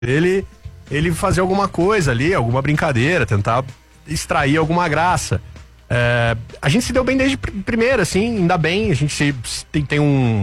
ele fazer alguma coisa ali, alguma brincadeira, tentar extrair alguma graça. A gente se deu bem desde primeiro, assim, ainda bem, a gente tem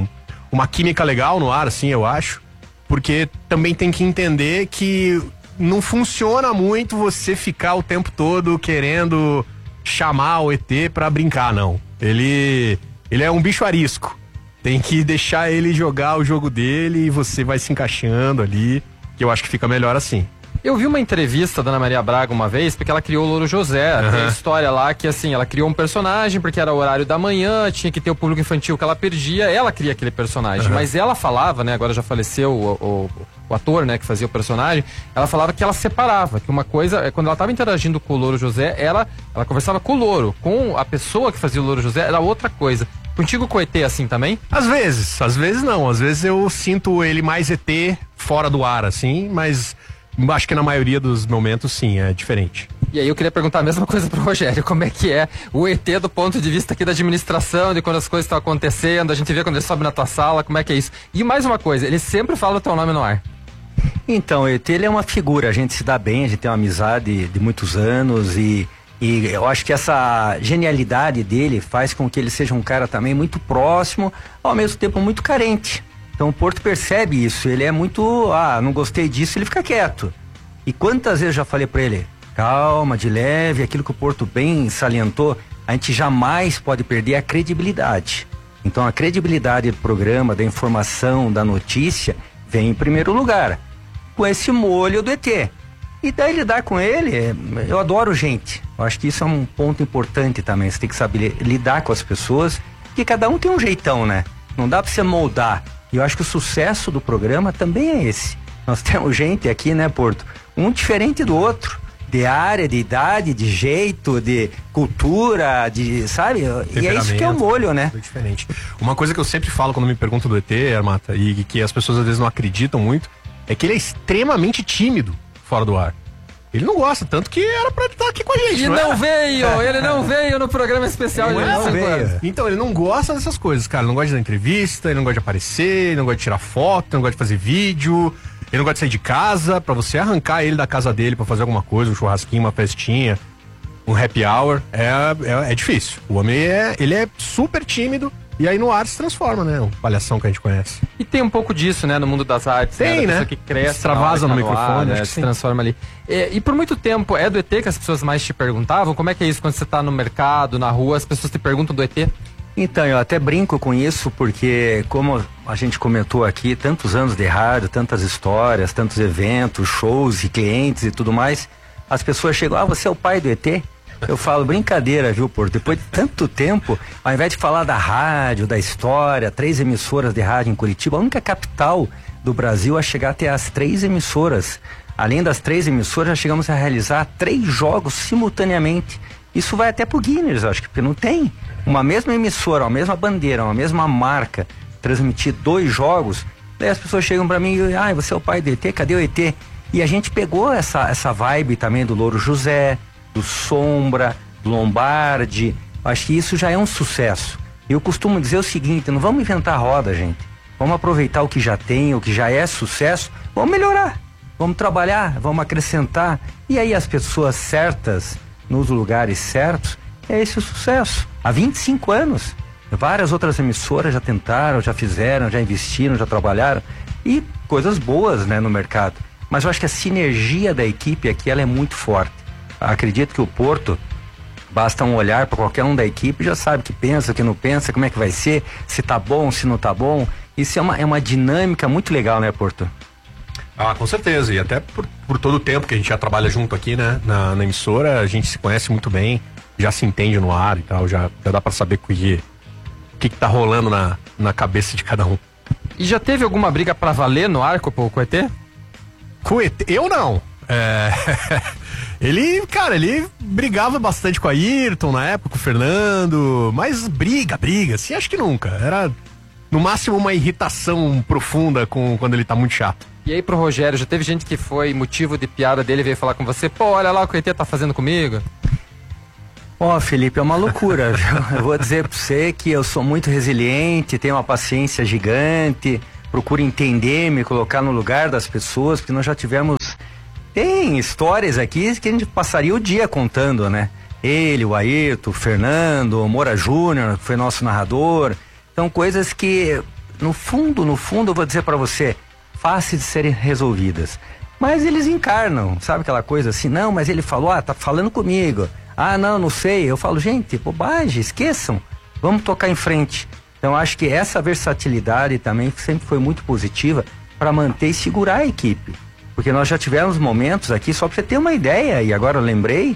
uma química legal no ar, assim, eu acho, porque também tem que entender que não funciona muito você ficar o tempo todo querendo chamar o ET pra brincar, não. Ele é um bicho arisco, tem que deixar ele jogar o jogo dele e você vai se encaixando ali, que eu acho que fica melhor assim. Eu vi uma entrevista da Ana Maria Braga uma vez, porque ela criou o Louro José. Tem a história lá que, assim, ela criou um personagem porque era o horário da manhã, tinha que ter o público infantil que ela perdia, ela cria aquele personagem. Mas ela falava, né, agora já faleceu o ator, né, que fazia o personagem, ela falava que ela separava, que uma coisa, quando ela estava interagindo com o Louro José, ela conversava com o Louro, com a pessoa que fazia o Louro José, era outra coisa. Contigo com o ET assim também? Às vezes não, às vezes eu sinto ele mais ET fora do ar, assim, mas acho que na maioria dos momentos, sim, é diferente. E aí eu queria perguntar a mesma coisa pro Rogério, como é que é o ET do ponto de vista aqui da administração, de quando as coisas estão acontecendo, a gente vê quando ele sobe na tua sala, como é que é isso? E mais uma coisa, ele sempre fala o teu nome no ar. Então, o ET, ele é uma figura, a gente se dá bem, a gente tem uma amizade de muitos anos e eu acho que essa genialidade dele faz com que ele seja um cara também muito próximo, ao mesmo tempo muito carente. Então o Porto percebe isso, ele é muito, não gostei disso, ele fica quieto. E quantas vezes eu já falei pra ele, calma, de leve, aquilo que o Porto bem salientou, a gente jamais pode perder a credibilidade. Então a credibilidade do programa, da informação, da notícia, vem em primeiro lugar, com esse molho do ET. E daí lidar com ele, eu adoro gente. Eu acho que isso é um ponto importante também, você tem que saber lidar com as pessoas, porque cada um tem um jeitão, né? Não dá pra você moldar. E eu acho que o sucesso do programa também é esse. Nós temos gente aqui, né, Porto? Um diferente do outro. De área, de idade, de jeito, de cultura, sabe? E é isso que é o molho, né? Diferente. Uma coisa que eu sempre falo quando me perguntam do ET, Armata, e que as pessoas às vezes não acreditam muito, é que ele é extremamente tímido fora do ar. Ele não gosta, tanto que era pra estar aqui com a gente. E ele não veio no programa especial. Ele não veio. Então, ele não gosta dessas coisas, cara. Ele não gosta de dar entrevista, ele não gosta de aparecer, ele não gosta de tirar foto, ele não gosta de fazer vídeo, ele não gosta de sair de casa. Pra você arrancar ele da casa dele pra fazer alguma coisa, um churrasquinho, uma festinha, um happy hour, é difícil. O homem, ele é super tímido. E aí no ar se transforma, né? O palhação que a gente conhece. E tem um pouco disso, né? No mundo das artes. Tem, né? Que cresce, extravasa no microfone. Ar, se transforma ali. E por muito tempo, é do ET que as pessoas mais te perguntavam? Como é que é isso quando você tá no mercado, na rua, as pessoas te perguntam do ET? Então, eu até brinco com isso, porque como a gente comentou aqui, tantos anos de rádio, tantas histórias, tantos eventos, shows e clientes e tudo mais, as pessoas chegam, você é o pai do ET? Eu falo, brincadeira, viu, Porto? Depois de tanto tempo, ao invés de falar da rádio, da história, 3 emissoras de rádio em Curitiba, a única capital do Brasil a chegar até as 3 emissoras. Além das 3 emissoras, já chegamos a realizar 3 jogos simultaneamente. Isso vai até pro Guinness, acho que, porque não tem uma mesma emissora, uma mesma bandeira, uma mesma marca, transmitir 2 jogos. Daí as pessoas chegam pra mim e, você é o pai do ET, cadê o ET? E a gente pegou essa vibe também do Louro José, do Sombra, do Lombardi. Acho que isso já é um sucesso. Eu costumo dizer o seguinte, não vamos inventar a roda, gente. Vamos aproveitar o que já tem, o que já é sucesso, vamos melhorar, vamos trabalhar, vamos acrescentar. E aí as pessoas certas, nos lugares certos, é esse o sucesso. Há 25 anos, várias outras emissoras já tentaram, já fizeram, já investiram, já trabalharam, e coisas boas, né, no mercado. Mas eu acho que a sinergia da equipe aqui, ela é muito forte. Acredito que o Porto, basta um olhar para qualquer um da equipe, já sabe o que pensa, o que não pensa, como é que vai ser, se tá bom, se não tá bom. Isso é uma dinâmica muito legal, né, Porto? Com certeza, e até por todo o tempo que a gente já trabalha junto aqui, né, na emissora, a gente se conhece muito bem, já se entende no ar e tal, já dá para saber o que tá rolando na cabeça de cada um. E já teve alguma briga pra valer no ar com o ET? Com o ET? Eu não. Ele brigava bastante com a Ayrton na época, com o Fernando, mas briga, assim, acho que nunca. Era, no máximo, uma irritação profunda quando ele tá muito chato. E aí pro Rogério, já teve gente que foi motivo de piada dele, veio falar com você, olha lá o que o ET tá fazendo comigo? Felipe, é uma loucura, viu? Eu vou dizer pra você que eu sou muito resiliente, tenho uma paciência gigante. procuro entender, me colocar no lugar das pessoas, porque nós já tivemos... Tem histórias aqui que a gente passaria o dia contando, né? Ele, o Ayrton, o Fernando, o Moura Júnior, que foi nosso narrador. Então, coisas que, no fundo, eu vou dizer para você, fáceis de serem resolvidas. Mas eles encarnam, sabe aquela coisa assim? Não, mas ele falou, tá falando comigo. Não sei. Eu falo, gente, bobagem, esqueçam. Vamos tocar em frente. Então, acho que essa versatilidade também sempre foi muito positiva para manter e segurar a equipe. Porque nós já tivemos momentos aqui, só para você ter uma ideia, e agora eu lembrei,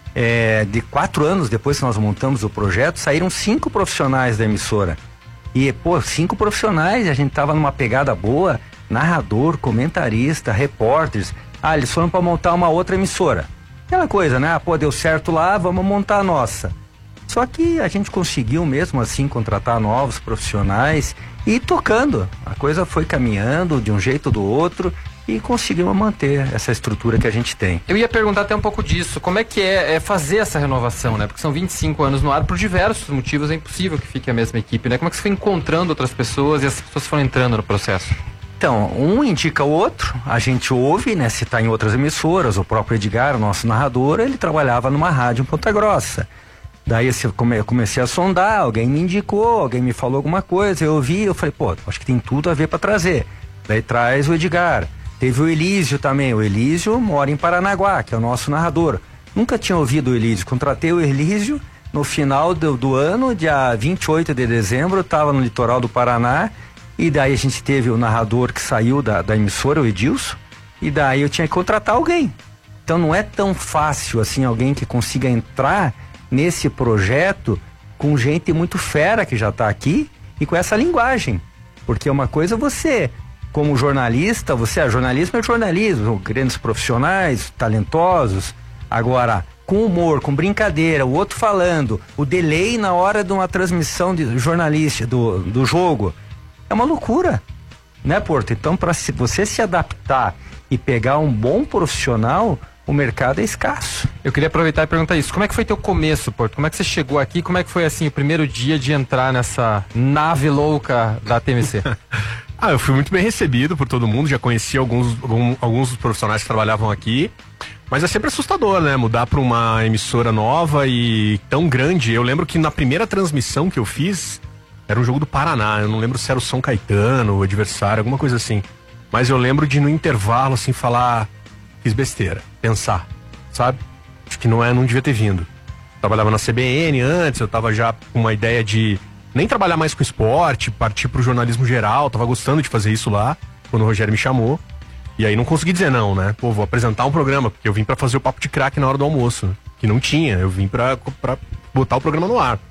de 4 anos depois que nós montamos o projeto, saíram 5 profissionais da emissora. E, 5 profissionais, a gente tava numa pegada boa, narrador, comentarista, repórteres. Eles foram para montar uma outra emissora. Aquela coisa, né? Deu certo lá, vamos montar a nossa. Só que a gente conseguiu mesmo assim contratar novos profissionais e ir tocando. A coisa foi caminhando de um jeito ou do outro e conseguimos manter essa estrutura que a gente tem. Eu ia perguntar até um pouco disso, como é que é fazer essa renovação, né? Porque são 25 anos no ar, por diversos motivos é impossível que fique a mesma equipe, né? Como é que você foi encontrando outras pessoas e as pessoas foram entrando no processo? Então, um indica o outro, a gente ouve, né? Se tá em outras emissoras, o próprio Edgar, o nosso narrador, ele trabalhava numa rádio em Ponta Grossa. Daí eu comecei a sondar, alguém me indicou, alguém me falou alguma coisa, eu ouvi, eu falei, acho que tem tudo a ver para trazer. Daí traz o Edgar. Teve o Elísio também. O Elísio mora em Paranaguá, que é o nosso narrador. Nunca tinha ouvido o Elísio. Contratei o Elísio no final do ano, dia 28 de dezembro, estava no litoral do Paraná. E daí a gente teve o narrador que saiu da emissora, o Edilson. E daí eu tinha que contratar alguém. Então não é tão fácil assim alguém que consiga entrar nesse projeto com gente muito fera que já está aqui e com essa linguagem. Porque uma coisa você... Como jornalista, jornalismo é jornalismo, grandes profissionais, talentosos. Agora, com humor, com brincadeira, o outro falando, o delay na hora de uma transmissão de jornalista do jogo, é uma loucura, né, Porto? Então, para você se adaptar e pegar um bom profissional, o mercado é escasso. Eu queria aproveitar e perguntar isso. Como é que foi teu começo, Porto? Como é que você chegou aqui? Como é que foi, assim, o primeiro dia de entrar nessa nave louca da TMC? Eu fui muito bem recebido por todo mundo, já conheci alguns dos profissionais que trabalhavam aqui, mas é sempre assustador, né? Mudar para uma emissora nova e tão grande. Eu lembro que na primeira transmissão que eu fiz, era um jogo do Paraná, eu não lembro se era o São Caetano, o adversário, alguma coisa assim. Mas eu lembro de no intervalo, assim, falar, fiz besteira, pensar, sabe? Acho que não devia ter vindo. Trabalhava na CBN antes, eu tava já com uma ideia de nem trabalhar mais com esporte, partir pro jornalismo geral, tava gostando de fazer isso lá, quando o Rogério me chamou. E aí não consegui dizer não, né? Vou apresentar um programa, porque eu vim pra fazer o Papo de Craque na hora do almoço, né? Que não tinha, eu vim pra botar o programa no ar.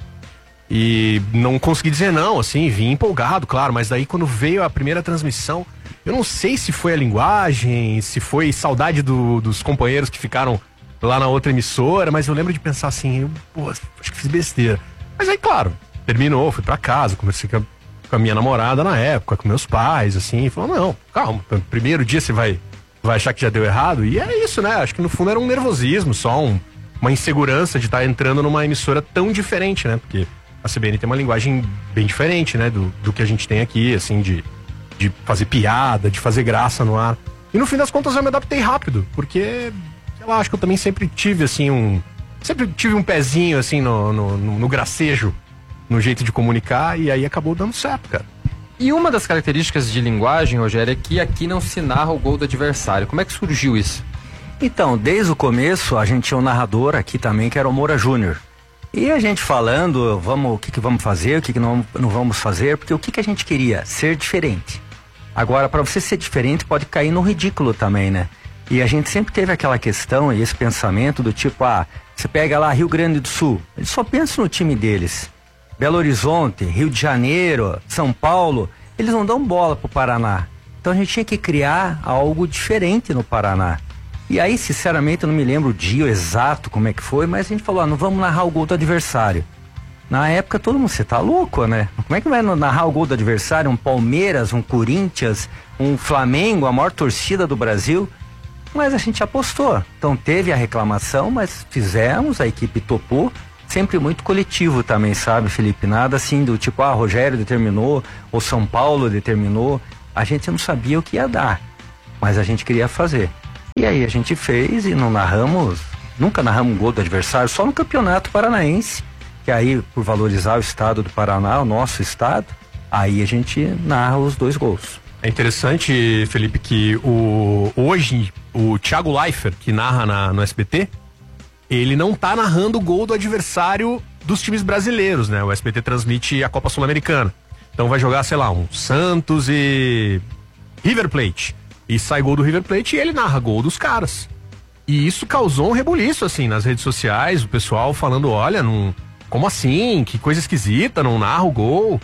E não consegui dizer não, assim, vim empolgado, claro, mas daí quando veio a primeira transmissão, eu não sei se foi a linguagem, se foi saudade dos companheiros que ficaram lá na outra emissora, mas eu lembro de pensar assim, acho que fiz besteira. Mas aí, claro, terminou, fui pra casa, conversei com a minha namorada na época, com meus pais, assim, falou, não, calma, primeiro dia você vai achar que já deu errado, e é isso, né, acho que no fundo era um nervosismo, só uma insegurança de estar entrando numa emissora tão diferente, né, porque a CBN tem uma linguagem bem diferente, né, do que a gente tem aqui, assim, de fazer piada, de fazer graça no ar, e no fim das contas eu me adaptei rápido, porque, sei lá, acho que eu também sempre tive, assim, sempre tive um pezinho, assim, no gracejo, no jeito de comunicar, e aí acabou dando certo, cara. E uma das características de linguagem, Rogério, é que aqui não se narra o gol do adversário. Como é que surgiu isso? Então, desde o começo, a gente tinha um narrador aqui também, que era o Moura Júnior. E a gente falando, o que vamos fazer, o que não vamos fazer, porque o que a gente queria? Ser diferente. Agora, para você ser diferente, pode cair no ridículo também, né? E a gente sempre teve aquela questão e esse pensamento do tipo, você pega lá Rio Grande do Sul, eles só pensam no time deles. Belo Horizonte, Rio de Janeiro, São Paulo, eles não dão bola pro Paraná. Então a gente tinha que criar algo diferente no Paraná. E aí, sinceramente, eu não me lembro o dia exato como é que foi, mas a gente falou, não vamos narrar o gol do adversário. Na época todo mundo, você tá louco, né? Como é que vai narrar o gol do adversário? Um Palmeiras, um Corinthians, um Flamengo, a maior torcida do Brasil? Mas a gente apostou. Então teve a reclamação, mas fizemos, a equipe topou. Sempre muito coletivo também, sabe, Felipe? Nada assim do tipo, Rogério determinou, ou São Paulo determinou. A gente não sabia o que ia dar, mas a gente queria fazer. E aí a gente fez e nunca narramos um gol do adversário, só no Campeonato Paranaense, que aí, por valorizar o estado do Paraná, o nosso estado, aí a gente narra os 2 gols. É interessante, Felipe, que hoje o Thiago Leifert, que narra no SBT, ele não tá narrando o gol do adversário dos times brasileiros, né? O SBT transmite a Copa Sul-Americana. Então vai jogar, sei lá, um Santos e River Plate. E sai gol do River Plate e ele narra gol dos caras. E isso causou um rebuliço, assim, nas redes sociais, o pessoal falando, olha, como assim? Que coisa esquisita, não narra o gol.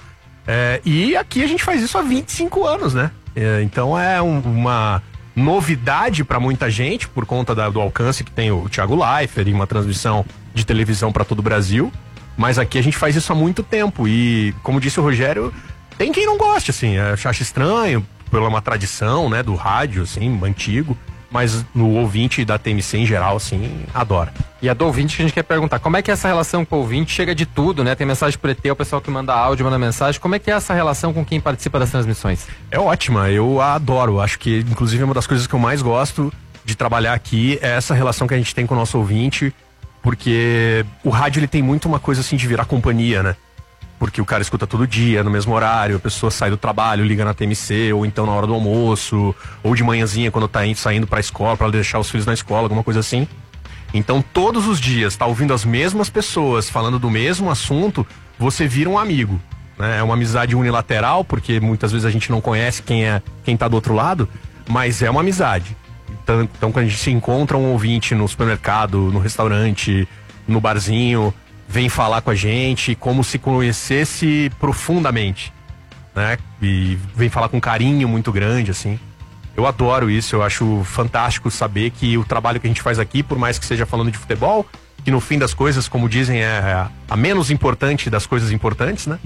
E aqui a gente faz isso há 25 anos, né? Então é uma novidade para muita gente, por conta do alcance que tem o Thiago Leifert e uma transmissão de televisão para todo o Brasil. Mas aqui a gente faz isso há muito tempo. E, como disse o Rogério, tem quem não goste, assim, acha estranho, pela uma tradição, né, do rádio, assim, antigo. Mas no ouvinte da TMC em geral, assim, adora. E a do ouvinte que a gente quer perguntar, como é que é essa relação com o ouvinte? Chega de tudo, né? Tem mensagem por ET, o pessoal que manda áudio, manda mensagem. Como é que é essa relação com quem participa das transmissões? É ótima, eu a adoro. Acho que, inclusive, uma das coisas que eu mais gosto de trabalhar aqui é essa relação que a gente tem com o nosso ouvinte, porque o rádio, ele tem muito uma coisa, assim, de virar companhia, né? Porque o cara escuta todo dia, no mesmo horário, a pessoa sai do trabalho, liga na TMC, ou então na hora do almoço, ou de manhãzinha quando tá saindo pra escola, pra deixar os filhos na escola, alguma coisa assim. Então todos os dias tá ouvindo as mesmas pessoas falando do mesmo assunto, você vira um amigo, né? É uma amizade unilateral, porque muitas vezes a gente não conhece quem tá do outro lado, mas é uma amizade. Então quando a gente se encontra um ouvinte no supermercado, no restaurante, no barzinho, vem falar com a gente como se conhecesse profundamente, né? E vem falar com carinho muito grande, assim. Eu adoro isso, eu acho fantástico saber que o trabalho que a gente faz aqui, por mais que seja falando de futebol, que no fim das coisas, como dizem, é a menos importante das coisas importantes, né?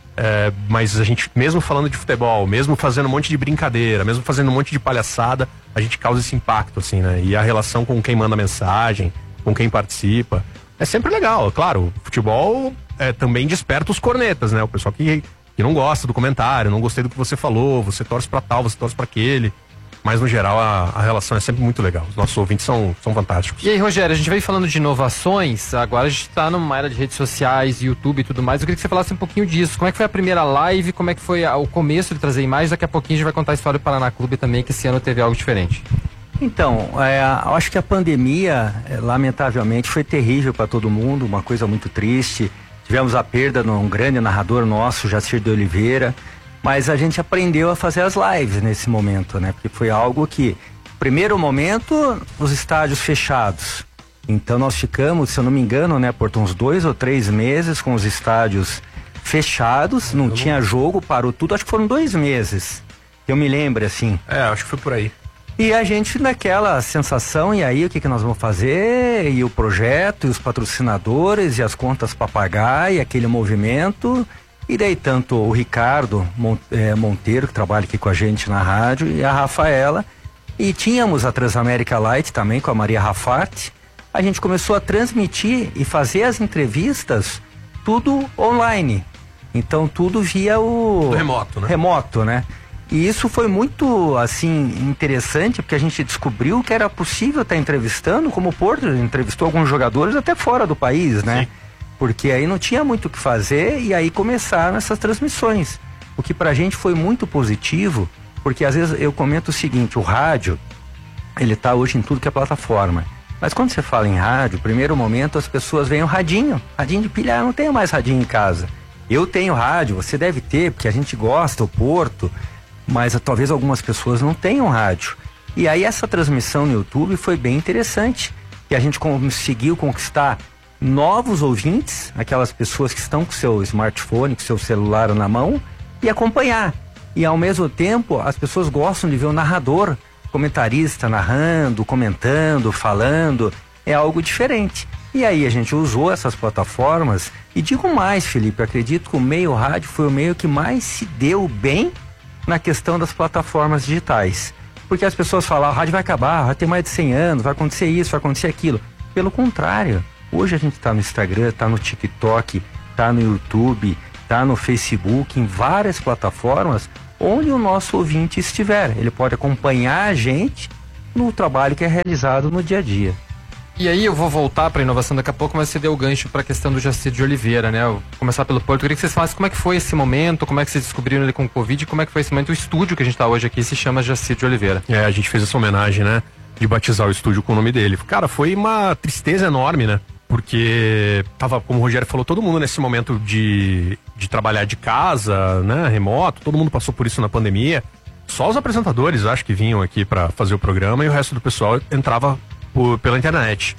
Mas a gente, mesmo falando de futebol, mesmo fazendo um monte de brincadeira, mesmo fazendo um monte de palhaçada, a gente causa esse impacto, assim, né? E a relação com quem manda mensagem, com quem participa, é sempre legal. Claro, o futebol também desperta os cornetas, né? O pessoal que não gosta do comentário, não gostei do que você falou, você torce pra tal, você torce pra aquele. Mas, no geral, a relação é sempre muito legal. Os nossos ouvintes são fantásticos. E aí, Rogério, a gente veio falando de inovações, agora a gente tá numa era de redes sociais, YouTube e tudo mais. Eu queria que você falasse um pouquinho disso. Como é que foi a primeira live, como é que foi o começo de trazer imagens? Daqui a pouquinho a gente vai contar a história do Paraná Clube também, que esse ano teve algo diferente. Então, eu acho que a pandemia, lamentavelmente, foi terrível para todo mundo, uma coisa muito triste. Tivemos a perda de um grande narrador nosso, Jacir de Oliveira, mas a gente aprendeu a fazer as lives nesse momento, né? Porque foi algo que, primeiro momento, os estádios fechados. Então nós ficamos, se eu não me engano, né, por uns 2 ou 3 meses com os estádios fechados, não tinha jogo, parou tudo, acho que foram 2 meses. Eu me lembro, assim. Acho que foi por aí. E a gente naquela sensação, e aí o que nós vamos fazer? E o projeto, e os patrocinadores, e as contas para pagar, e aquele movimento. E daí tanto o Ricardo Monteiro, que trabalha aqui com a gente na rádio, e a Rafaela. E tínhamos a Transamérica Light também, com a Maria Rafati. A gente começou a transmitir e fazer as entrevistas tudo online. Então tudo via o... remoto, né? Remoto, né? E isso foi muito, assim, interessante, porque a gente descobriu que era possível estar entrevistando, como o Porto entrevistou alguns jogadores até fora do país, né? Sim. Porque aí não tinha muito o que fazer e aí começaram essas transmissões. O que pra gente foi muito positivo, porque às vezes eu comento o seguinte, o rádio, ele tá hoje em tudo que é plataforma. Mas quando você fala em rádio, primeiro momento as pessoas veem o radinho de pilha, eu não tenho mais radinho em casa. Eu tenho rádio, você deve ter, porque a gente gosta, o Porto, mas talvez algumas pessoas não tenham rádio. E aí essa transmissão no YouTube foi bem interessante, que a gente conseguiu conquistar novos ouvintes, aquelas pessoas que estão com seu smartphone, com seu celular na mão, e acompanhar. E ao mesmo tempo, as pessoas gostam de ver o narrador, comentarista narrando, comentando, falando, é algo diferente. E aí a gente usou essas plataformas, e digo mais, Felipe, acredito que o meio rádio foi o meio que mais se deu bem na questão das plataformas digitais. Porque as pessoas falam, o rádio vai acabar, vai ter mais de 100 anos, vai acontecer isso, vai acontecer aquilo. Pelo contrário, hoje a gente está no Instagram, está no TikTok, está no YouTube, está no Facebook, em várias plataformas, onde o nosso ouvinte estiver. Ele pode acompanhar a gente no trabalho que é realizado no dia a dia. E aí eu vou voltar para a inovação daqui a pouco, mas você deu o gancho para a questão do Jacir de Oliveira, né? Eu vou começar pelo Porto. Eu queria que vocês falassem como é que foi esse momento, como é que vocês descobriram ele com o Covid, como é que foi esse momento. O estúdio que a gente está hoje aqui se chama Jacir de Oliveira. A gente fez essa homenagem, né? De batizar o estúdio com o nome dele. Cara, foi uma tristeza enorme, né? Porque tava, como o Rogério falou, todo mundo nesse momento de trabalhar de casa, né? Remoto, todo mundo passou por isso na pandemia. Só os apresentadores, acho que vinham aqui para fazer o programa e o resto do pessoal entrava pela internet.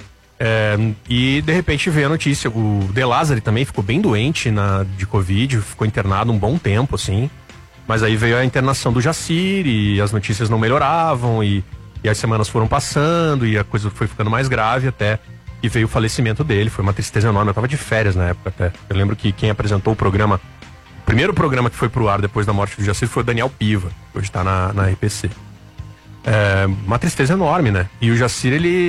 E de repente veio a notícia, o De Lázari também ficou bem doente de Covid, ficou internado um bom tempo, assim. Mas aí veio a internação do Jacir e as notícias não melhoravam e as semanas foram passando e a coisa foi ficando mais grave até que veio o falecimento dele. Foi uma tristeza enorme, eu tava de férias na época até. Eu lembro que quem apresentou o programa, o primeiro programa que foi pro ar depois da morte do Jacir foi o Daniel Piva, que hoje tá na RPC. Uma tristeza enorme, né? E o Jacir,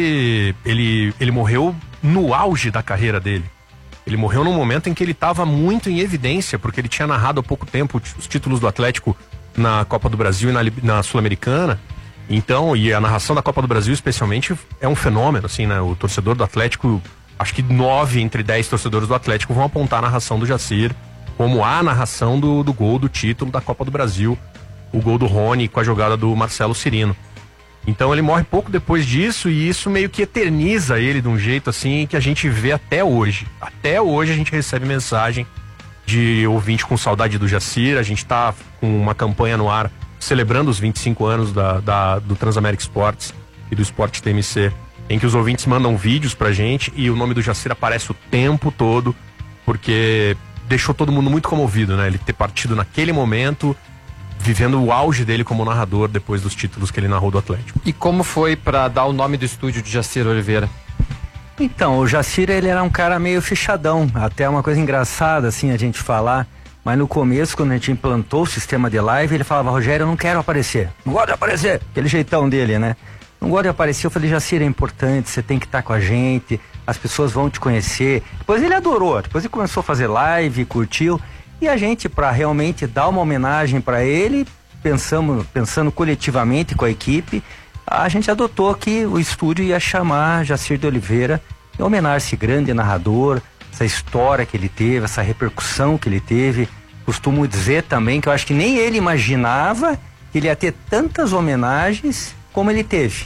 ele morreu no auge da carreira dele. Ele morreu num momento em que ele estava muito em evidência, porque ele tinha narrado há pouco tempo os títulos do Atlético na Copa do Brasil e na Sul-Americana. Então, e a narração da Copa do Brasil especialmente é um fenômeno, assim, né? O torcedor do Atlético, acho que 9 entre 10 torcedores do Atlético vão apontar a narração do Jacir como a narração do gol do título da Copa do Brasil, o gol do Rony com a jogada do Marcelo Cirino. Então ele morre pouco depois disso e isso meio que eterniza ele de um jeito assim que a gente vê até hoje. Até hoje a gente recebe mensagem de ouvinte com saudade do Jacir. A gente tá com uma campanha no ar celebrando os 25 anos do Transamérica Esportes e do Esporte TMC, em que os ouvintes mandam vídeos pra gente e o nome do Jacir aparece o tempo todo, porque deixou todo mundo muito comovido, né? Ele ter partido naquele momento, vivendo o auge dele como narrador depois dos títulos que ele narrou do Atlético. E como foi para dar o nome do estúdio de Jacir Oliveira? Então, o Jacir, ele era um cara meio fechadão, até uma coisa engraçada assim a gente falar, mas no começo, quando a gente implantou o sistema de live, ele falava: Rogério, eu não quero aparecer, não gosto de aparecer, aquele jeitão dele, né? Não gosto de aparecer. Eu falei: Jacir, é importante, você tem que estar com a gente, as pessoas vão te conhecer. Depois ele adorou, depois ele começou a fazer live, curtiu. E a gente, para realmente dar uma homenagem para ele, pensando coletivamente com a equipe, a gente adotou que o estúdio ia chamar Jacir de Oliveira em homenagem a esse grande narrador, essa história que ele teve, essa repercussão que ele teve. Costumo dizer também que eu acho que nem ele imaginava que ele ia ter tantas homenagens como ele teve.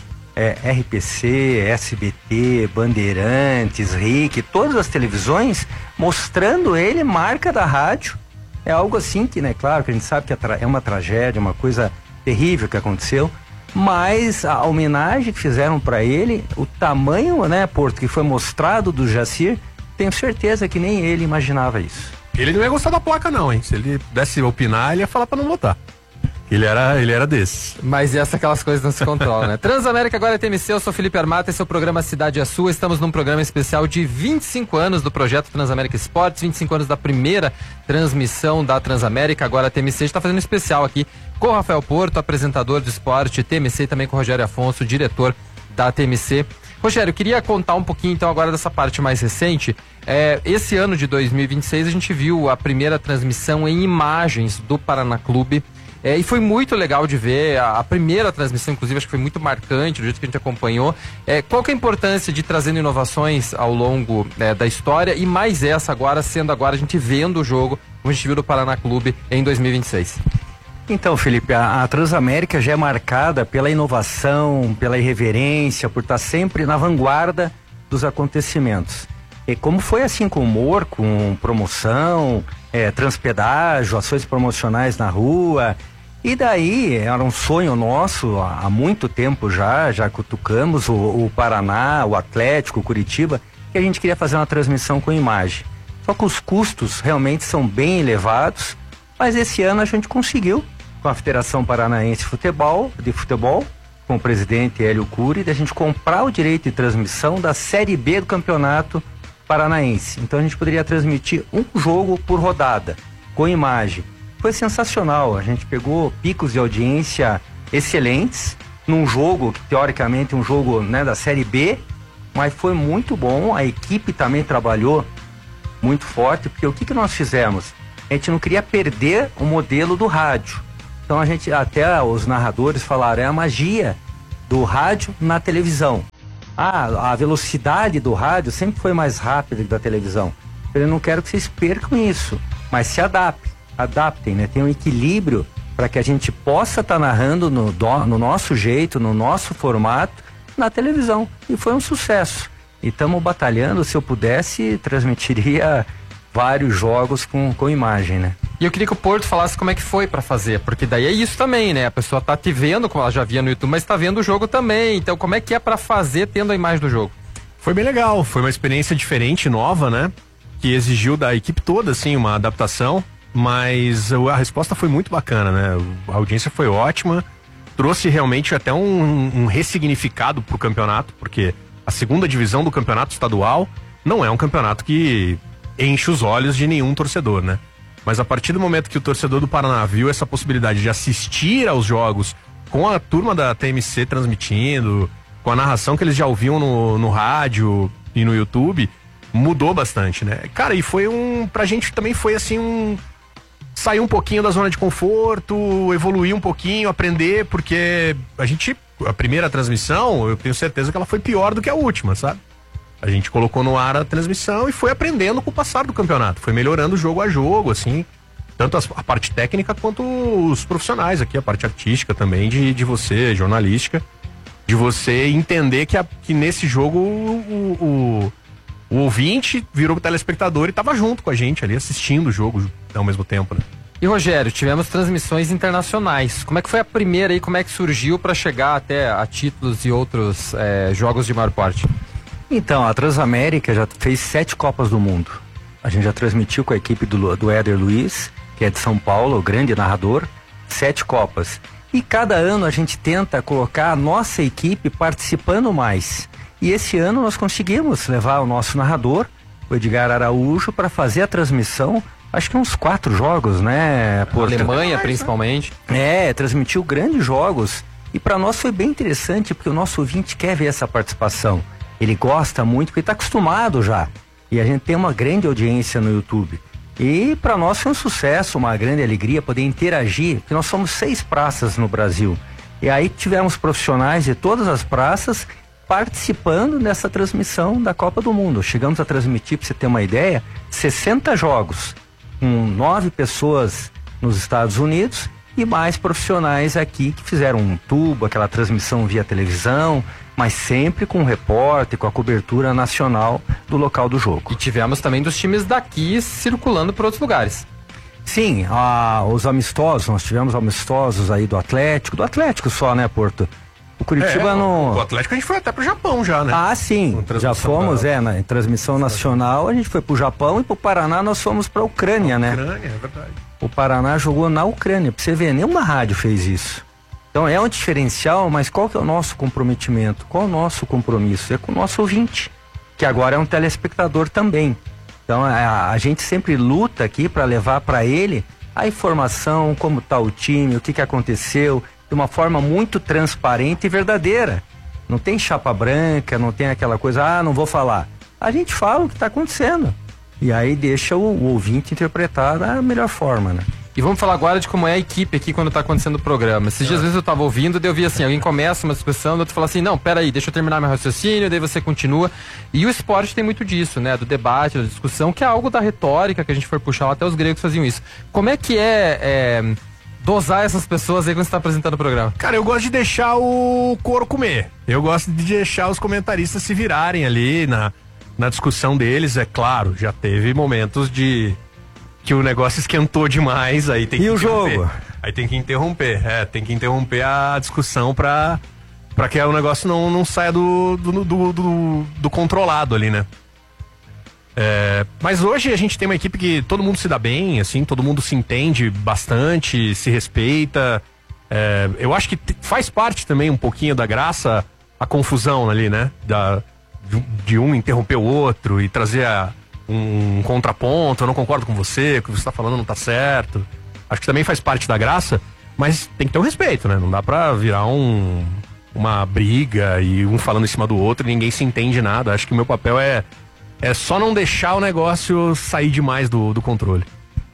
RPC, SBT, Bandeirantes, RIC, todas as televisões mostrando ele, marca da rádio. É algo assim que, né, claro que a gente sabe que é uma tragédia, uma coisa terrível que aconteceu, mas a homenagem que fizeram para ele, o tamanho, né, Porto, que foi mostrado do Jacir, tenho certeza que nem ele imaginava isso. Ele não ia gostar da placa não, hein? Se ele pudesse opinar, ele ia falar para não votar. Ele era desses. Mas aquelas coisas não se controlam, né? Transamérica agora é TMC, eu sou Felipe Armata, esse é o programa Cidade é Sua. Estamos num programa especial de 25 anos do projeto Transamérica Esportes, 25 anos da primeira transmissão da Transamérica, agora a TMC está fazendo um especial aqui com o Rafael Porto, apresentador do esporte TMC, e também com o Rogério Afonso, diretor da TMC. Rogério, eu queria contar um pouquinho então agora dessa parte mais recente. Esse ano de 2026 a gente viu a primeira transmissão em imagens do Paraná Clube. E foi muito legal de ver a primeira transmissão, inclusive acho que foi muito marcante do jeito que a gente acompanhou. Qual que é a importância de trazendo inovações ao longo da história e mais essa agora, sendo agora a gente vendo o jogo, como a gente viu do Paraná Clube em 2026? Então, Felipe, a Transamérica já é marcada pela inovação, pela irreverência, por estar sempre na vanguarda dos acontecimentos. E como foi assim com humor, com promoção, transpedágio, ações promocionais na rua. E daí era um sonho nosso há muito tempo já cutucamos o Paraná, o Atlético, o Curitiba, que a gente queria fazer uma transmissão com imagem. Só que os custos realmente são bem elevados, mas esse ano a gente conseguiu, com a Federação Paranaense de Futebol, com o presidente Hélio Cury, de a gente comprar o direito de transmissão da Série B do Campeonato Paranaense. Então a gente poderia transmitir um jogo por rodada, com imagem. Foi sensacional, a gente pegou picos de audiência excelentes, num jogo que teoricamente é um jogo, né, da Série B, mas foi muito bom, a equipe também trabalhou muito forte, porque o que nós fizemos? A gente não queria perder o modelo do rádio. Então até os narradores falaram, é a magia do rádio na televisão. A velocidade do rádio sempre foi mais rápida que da televisão. Eu não quero que vocês percam isso, mas se adaptem, né? Tem um equilíbrio para que a gente possa estar narrando no nosso jeito, no nosso formato, na televisão. E foi um sucesso. E estamos batalhando, se eu pudesse, transmitiria vários jogos com imagem, né? E eu queria que o Porto falasse como é que foi pra fazer, porque daí é isso também, né? A pessoa tá te vendo, como ela já via no YouTube, mas tá vendo o jogo também. Então como é que é pra fazer tendo a imagem do jogo? Foi bem legal, foi uma experiência diferente, nova, né? Que exigiu da equipe toda, assim, uma adaptação, mas a resposta foi muito bacana, né? A audiência foi ótima, trouxe realmente até um ressignificado pro campeonato, porque a segunda divisão do campeonato estadual não é um campeonato que enche os olhos de nenhum torcedor, né? Mas a partir do momento que o torcedor do Paraná viu essa possibilidade de assistir aos jogos com a turma da TMC transmitindo, com a narração que eles já ouviam no rádio e no YouTube, mudou bastante, né? Cara, e foi pra gente também foi assim sair um pouquinho da zona de conforto, evoluir um pouquinho, aprender, porque a primeira transmissão, eu tenho certeza que ela foi pior do que a última, sabe? A gente colocou no ar a transmissão e foi aprendendo com o passar do campeonato. Foi melhorando jogo a jogo, assim. Tanto a parte técnica quanto os profissionais aqui, a parte artística também de você, jornalística. De você entender que nesse jogo o ouvinte virou telespectador e tava junto com a gente ali, assistindo o jogo ao mesmo tempo, né? E Rogério, tivemos transmissões internacionais. Como é que foi a primeira aí? Como é que surgiu para chegar até a títulos e outros jogos de maior porte? Então, a Transamérica já fez 7 Copas do Mundo. A gente já transmitiu com a equipe do Éder Luiz, que é de São Paulo, o grande narrador, 7 Copas. E cada ano a gente tenta colocar a nossa equipe participando mais. E esse ano nós conseguimos levar o nosso narrador, o Edgar Araújo, para fazer a transmissão, acho que uns 4 jogos, né? Alemanha, principalmente. Transmitiu grandes jogos. E para nós foi bem interessante, porque o nosso ouvinte quer ver essa participação. Ele gosta muito, porque está acostumado já. E a gente tem uma grande audiência no YouTube. E para nós foi um sucesso, uma grande alegria poder interagir, porque nós somos 6 praças no Brasil. E aí tivemos profissionais de todas as praças participando dessa transmissão da Copa do Mundo. Chegamos a transmitir, para você ter uma ideia, 60 jogos, com 9 pessoas nos Estados Unidos e mais profissionais aqui que fizeram um tubo, aquela transmissão via televisão, mas sempre com o repórter, com a cobertura nacional do local do jogo. E tivemos também dos times daqui circulando por outros lugares. Sim, os amistosos, nós tivemos amistosos aí do Atlético só, né, Porto? O Curitiba não... O Atlético a gente foi até pro Japão já, né? Ah, sim, já fomos, em transmissão nacional a gente foi pro Japão e pro Paraná nós fomos pra Ucrânia, né? Ucrânia, é verdade. O Paraná jogou na Ucrânia, pra você ver, nenhuma rádio fez isso. Então é um diferencial, mas qual que é o nosso comprometimento? Qual é o nosso compromisso? É com o nosso ouvinte, que agora é um telespectador também. Então a gente sempre luta aqui para levar para ele a informação, como está o time, o que aconteceu, de uma forma muito transparente e verdadeira. Não tem chapa branca, não tem aquela coisa, não vou falar. A gente fala o que está acontecendo. E aí deixa o ouvinte interpretar da melhor forma, né? E vamos falar agora de como é a equipe aqui quando tá acontecendo o programa. Esses dias, às vezes eu tava ouvindo, daí eu vi assim, alguém começa uma discussão, o outro fala assim, não, peraí, deixa eu terminar meu raciocínio, daí você continua. E o esporte tem muito disso, né? Do debate, da discussão, que é algo da retórica, que a gente for puxar lá, até os gregos faziam isso. Como é que dosar essas pessoas aí quando você tá apresentando o programa? Cara, eu gosto de deixar o couro comer. Eu gosto de deixar os comentaristas se virarem ali na discussão deles, é claro, já teve momentos que o negócio esquentou demais, aí tem que interromper. Jogo? Aí tem que interromper, tem que interromper a discussão pra que o negócio não saia do controlado ali, né? Mas hoje a gente tem uma equipe que todo mundo se dá bem, assim, todo mundo se entende bastante, se respeita. Eu acho que faz parte também um pouquinho da graça a confusão ali, né? De um interromper o outro e trazer um contraponto, eu não concordo com você, o que você está falando não está certo. Acho que também faz parte da graça, mas tem que ter um respeito, né? Não dá pra virar uma briga e um falando em cima do outro e ninguém se entende nada. Acho que o meu papel é só não deixar o negócio sair demais do controle.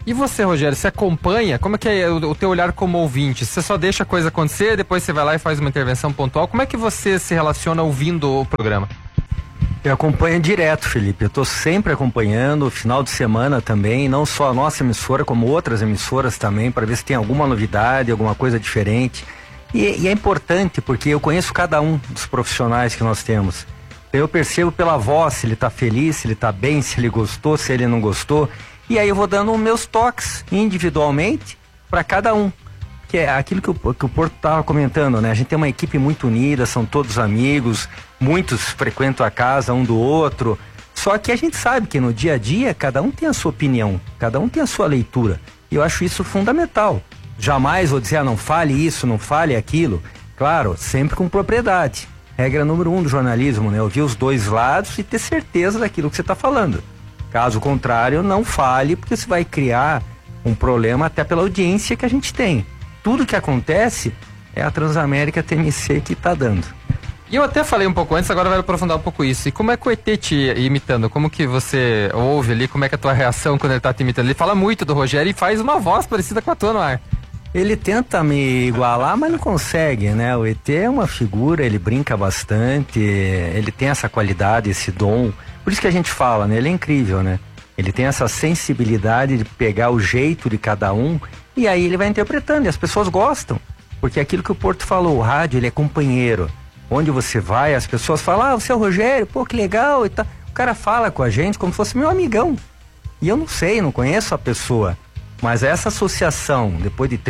E você, Rogério, você acompanha? Como é que é o teu olhar como ouvinte? Você só deixa a coisa acontecer, depois você vai lá e faz uma intervenção pontual? Como é que você se relaciona ouvindo o programa? Eu acompanho direto, Felipe. Eu estou sempre acompanhando, final de semana também, não só a nossa emissora, como outras emissoras também, para ver se tem alguma novidade, alguma coisa diferente. E é importante, porque eu conheço cada um dos profissionais que nós temos. Eu percebo pela voz se ele está feliz, se ele está bem, se ele gostou, se ele não gostou. E aí eu vou dando meus toques individualmente para cada um. Que é aquilo que o Porto estava comentando, né? A gente tem uma equipe muito unida, são todos amigos, muitos frequentam a casa um do outro. Só que a gente sabe que no dia a dia cada um tem a sua opinião, cada um tem a sua leitura. E eu acho isso fundamental. Jamais vou dizer, não fale isso, não fale aquilo. Claro, sempre com propriedade. Regra número 1 do jornalismo, né? Ouvir os dois lados e ter certeza daquilo que você está falando. Caso contrário, não fale, porque você vai criar um problema até pela audiência que a gente tem. Tudo que acontece é a Transamérica TMC que está dando. E eu até falei um pouco antes, agora vai aprofundar um pouco isso. E como é que o ET te imitando? Como que você ouve ali? Como é que é a tua reação quando ele está te imitando? Ele fala muito do Rogério e faz uma voz parecida com a tua no ar. Ele tenta me igualar, mas não consegue, né? O ET é uma figura, ele brinca bastante, ele tem essa qualidade, esse dom. Por isso que a gente fala, né? Ele é incrível, né? Ele tem essa sensibilidade de pegar o jeito de cada um e aí ele vai interpretando e as pessoas gostam. Porque é aquilo que o Porto falou, o rádio, ele é companheiro. Onde você vai, as pessoas falam, você é o Rogério, pô, que legal e tal. O cara fala com a gente como se fosse meu amigão. E eu não sei, não conheço a pessoa. Mas essa associação, depois de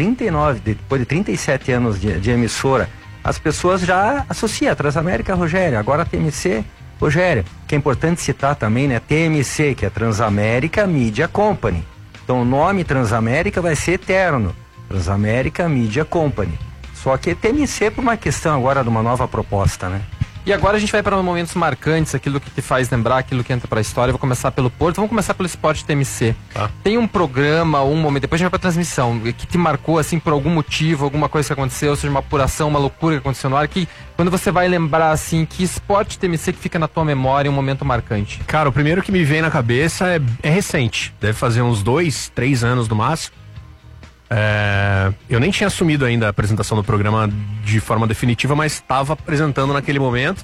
37 anos de emissora, as pessoas já associam a Transamérica Rogério, agora a TMC Rogério, que é importante citar também, né? TMC, que é Transamérica Media Company. Então o nome Transamérica vai ser eterno, Transamérica Media Company. Só que TMC por uma questão agora de uma nova proposta, né? E agora a gente vai para momentos marcantes, aquilo que te faz lembrar, aquilo que entra para a história. Eu vou começar pelo Porto, vamos começar pelo Esporte TMC. Tá. Tem um programa, um momento, depois a gente vai para a transmissão, que te marcou assim por algum motivo, alguma coisa que aconteceu, seja uma apuração, uma loucura que aconteceu no ar, que quando você vai lembrar assim, que Esporte TMC que fica na tua memória, um momento marcante? Cara, o primeiro que me vem na cabeça é recente, deve fazer uns 2, 3 anos no máximo. Eu nem tinha assumido ainda a apresentação do programa de forma definitiva, mas estava apresentando naquele momento.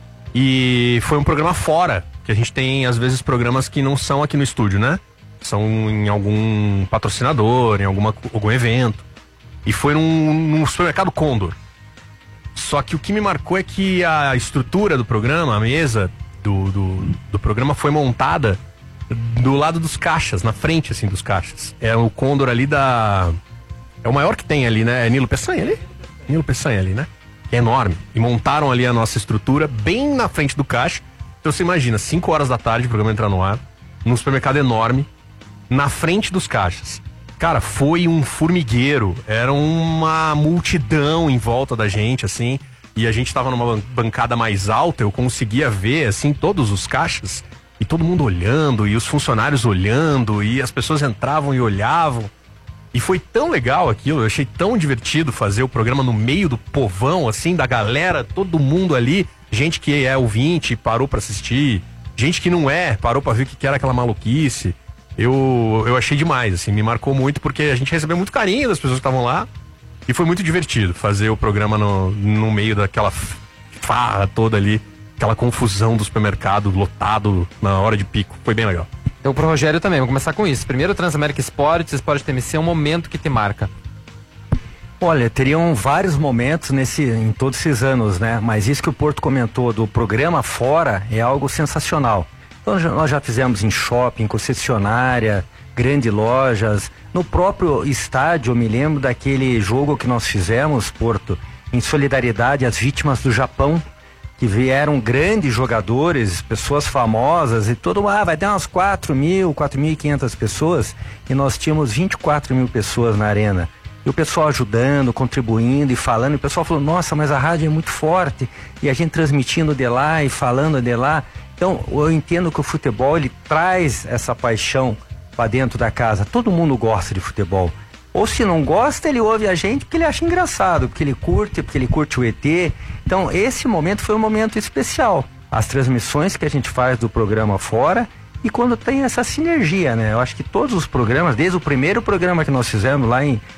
E foi um programa fora, que a gente tem às vezes programas que não são aqui no estúdio, né? São em algum patrocinador, em algum evento. E foi num supermercado Condor. Só que o que me marcou é que a estrutura do programa, a mesa do programa foi montada do lado dos caixas, na frente assim dos caixas. É o Condor ali é o maior que tem ali, né? É Nilo Peçanha ali? Nilo Peçanha ali, né? É enorme. E montaram ali a nossa estrutura bem na frente do caixa. Então você imagina, 5 horas da tarde o programa entrar no ar, num supermercado enorme, na frente dos caixas. Cara, foi um formigueiro, era uma multidão em volta da gente, assim, e a gente tava numa bancada mais alta, eu conseguia ver, assim, todos os caixas. E todo mundo olhando, e os funcionários olhando, e as pessoas entravam e olhavam. E foi tão legal aquilo, eu achei tão divertido fazer o programa no meio do povão, assim, da galera, todo mundo ali. Gente que é ouvinte, parou pra assistir. Gente que não parou pra ver o que era aquela maluquice. Eu achei demais, assim, me marcou muito, porque a gente recebeu muito carinho das pessoas que estavam lá. E foi muito divertido fazer o programa no meio daquela farra toda ali. Aquela confusão do supermercado lotado na hora de pico. Foi bem legal. Então pro Rogério também, vamos começar com isso. Primeiro Transamérica Esportes, Esporte TMC, é um momento que te marca. Olha, teriam vários momentos em todos esses anos, né? Mas isso que o Porto comentou do programa fora é algo sensacional. Então nós já fizemos em shopping, concessionária, grandes lojas. No próprio estádio, eu me lembro daquele jogo que nós fizemos, Porto, em solidariedade às vítimas do Japão, que vieram grandes jogadores, pessoas famosas, e vai ter umas 4.500 pessoas, e nós tínhamos 24 mil pessoas na arena. E o pessoal ajudando, contribuindo e falando, e o pessoal falou, nossa, mas a rádio é muito forte, e a gente transmitindo de lá e falando de lá. Então, eu entendo que o futebol, ele traz essa paixão para dentro da casa. Todo mundo gosta de futebol. Ou se não gosta, ele ouve a gente porque ele acha engraçado, porque ele curte o ET. Então, esse momento foi um momento especial. As transmissões que a gente faz do programa fora E quando tem essa sinergia, né? Eu acho que todos os programas, desde o primeiro programa que nós fizemos lá em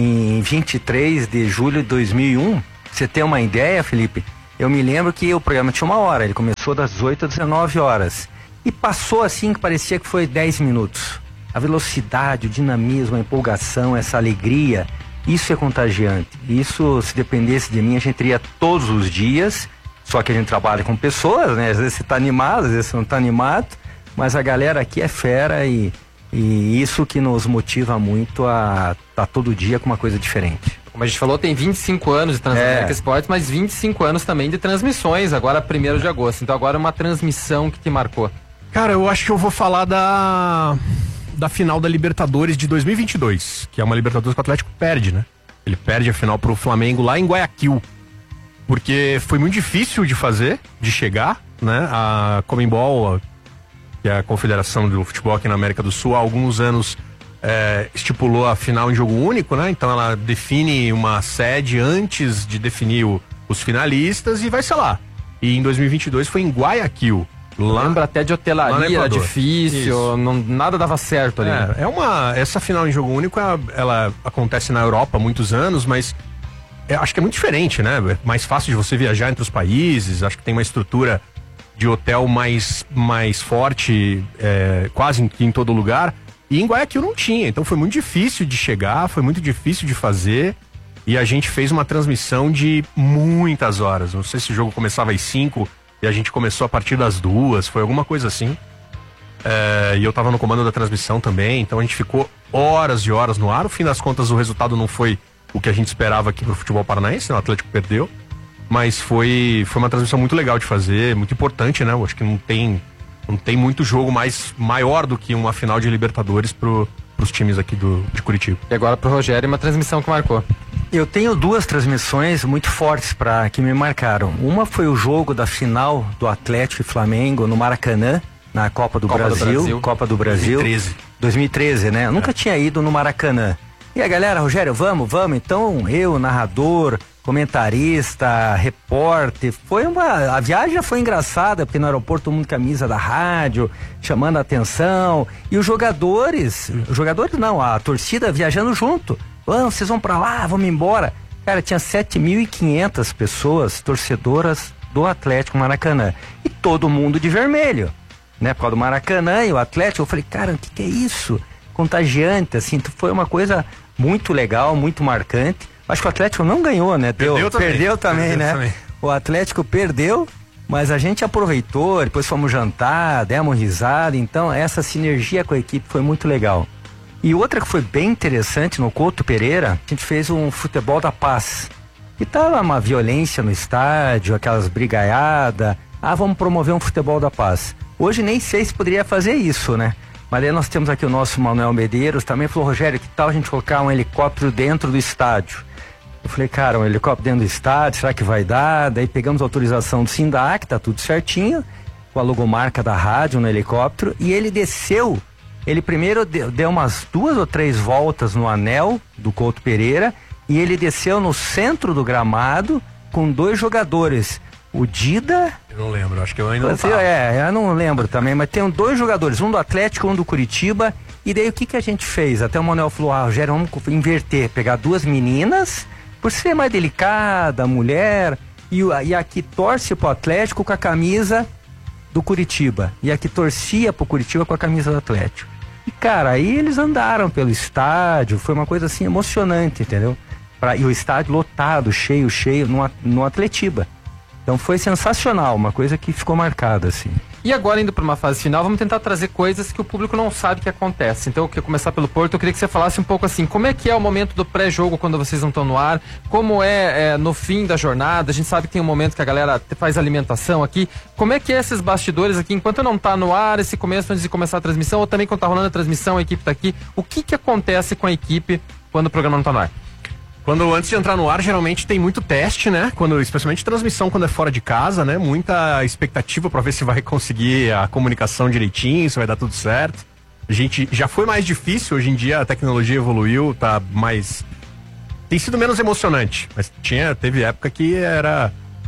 23 de julho de 2001, você tem uma ideia, Felipe? Eu me lembro que o programa tinha 1 hora, ele começou das 8 às 19 horas. E passou assim que parecia que foi 10 minutos. A velocidade, o dinamismo, a empolgação, essa alegria, isso é contagiante. Isso, se dependesse de mim, a gente teria todos os dias, só que a gente trabalha com pessoas, né? Às vezes você tá animado, às vezes você não tá animado, mas a galera aqui é fera e isso que nos motiva muito a estar todo dia com uma coisa diferente. Como a gente falou, tem 25 anos de Transamérica Esportes, mas 25 anos também de transmissões, agora 1º de agosto. Então agora uma transmissão que te marcou. Cara, eu acho que eu vou falar da final da Libertadores de 2022, que é uma Libertadores que o Atlético perde, né? Ele perde a final pro Flamengo lá em Guayaquil, porque foi muito difícil de fazer, de chegar, né? A Conmebol, que é a Confederação do Futebol aqui na América do Sul, há alguns anos estipulou a final em jogo único, né? Então ela define uma sede antes de definir os finalistas e vai ser lá. E em 2022 foi em Guayaquil. Lembra até de hotelaria, era difícil, nada dava certo ali. Essa final em jogo único, ela acontece na Europa há muitos anos, mas acho que é muito diferente, né? É mais fácil de você viajar entre os países, acho que tem uma estrutura de hotel mais forte, quase em todo lugar. E em Guayaquil não tinha, então foi muito difícil de chegar, foi muito difícil de fazer. E a gente fez uma transmissão de muitas horas. Não sei se o jogo começava às 5 e a gente começou a partir das 2, foi alguma coisa assim. E eu tava no comando da transmissão também, então a gente ficou horas e horas no ar. No fim das contas, o resultado não foi o que a gente esperava aqui pro futebol paranaense, né? O Atlético perdeu. Mas foi uma transmissão muito legal de fazer, muito importante, né? Eu acho que não tem muito jogo maior do que uma final de Libertadores pros times aqui de Curitiba. E agora pro Rogério, uma transmissão que marcou. Eu tenho 2 transmissões muito fortes que me marcaram. Uma foi o jogo da final do Atlético e Flamengo no Maracanã, na Copa do Brasil. Copa do Brasil. 2013, né? Eu nunca tinha ido no Maracanã. E a galera, Rogério, vamos. Então, eu, narrador, comentarista, repórter, a viagem já foi engraçada, porque no aeroporto todo mundo camisa da rádio, chamando a atenção, e os jogadores não, a torcida viajando junto. Vocês vão pra lá, vamos embora. Cara, tinha 7.500 pessoas, torcedoras do Atlético Maracanã, e todo mundo de vermelho, né, por causa do Maracanã e o Atlético. Eu falei, cara, o que é isso? Contagiante, assim, foi uma coisa muito legal, muito marcante. Acho que o Atlético não ganhou, né? Perdeu também, né? O Atlético perdeu, mas a gente aproveitou, depois fomos jantar, demos risada, então essa sinergia com a equipe foi muito legal. E outra que foi bem interessante, no Couto Pereira, a gente fez um futebol da paz. E tava uma violência no estádio, aquelas brigaiadas. Vamos promover um futebol da paz. Hoje nem sei se poderia fazer isso, né? Mas aí nós temos aqui o nosso Manuel Medeiros, também falou, Rogério, que tal a gente colocar um helicóptero dentro do estádio? Eu falei, cara, um helicóptero dentro do estádio, será que vai dar? Daí pegamos a autorização do SINDAC, tá tudo certinho, com a logomarca da rádio no helicóptero, e ele desceu. Ele primeiro deu umas 2 ou 3 voltas no anel do Couto Pereira, e ele desceu no centro do gramado com 2 jogadores. O Dida... Eu não lembro, acho que eu ainda não tava. Eu não lembro também, mas tem 2 jogadores, um do Atlético, um do Curitiba. E daí o que a gente fez? Até o Manuel falou, Rogério, vamos inverter, pegar 2 meninas, por ser mais delicada, mulher, e a que torce pro Atlético com a camisa do Curitiba, e a que torcia pro Curitiba com a camisa do Atlético. E cara, aí eles andaram pelo estádio, foi uma coisa assim emocionante, entendeu? E o estádio lotado, cheio, no Atletiba. Então foi sensacional, uma coisa que ficou marcada, assim. E agora, indo para uma fase final, vamos tentar trazer coisas que o público não sabe que acontece. Então, eu queria começar pelo Porto, eu queria que você falasse um pouco assim, como é que é o momento do pré-jogo quando vocês não estão no ar, como no fim da jornada, a gente sabe que tem um momento que a galera faz alimentação aqui, como é que é esses bastidores aqui, enquanto não tá no ar, esse começo antes de começar a transmissão, ou também quando tá rolando a transmissão, a equipe tá aqui, o que acontece com a equipe quando o programa não tá no ar? Antes de entrar no ar, geralmente tem muito teste, né? Especialmente transmissão quando é fora de casa, né? Muita expectativa para ver se vai conseguir a comunicação direitinho, se vai dar tudo certo. A gente já foi mais difícil, hoje em dia a tecnologia evoluiu, tá mais... Tem sido menos emocionante, mas teve época que era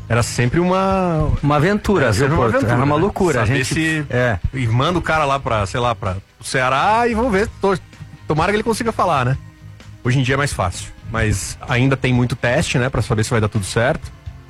era sempre uma aventura, viu, uma Porto? aventura, Era uma né? loucura. Saber A gente e manda o cara lá pra, sei lá, para o Ceará e vamos ver. Tomara que ele consiga falar, né? Hoje em dia é mais fácil. Mas ainda tem muito teste, né? Pra saber se vai dar tudo certo.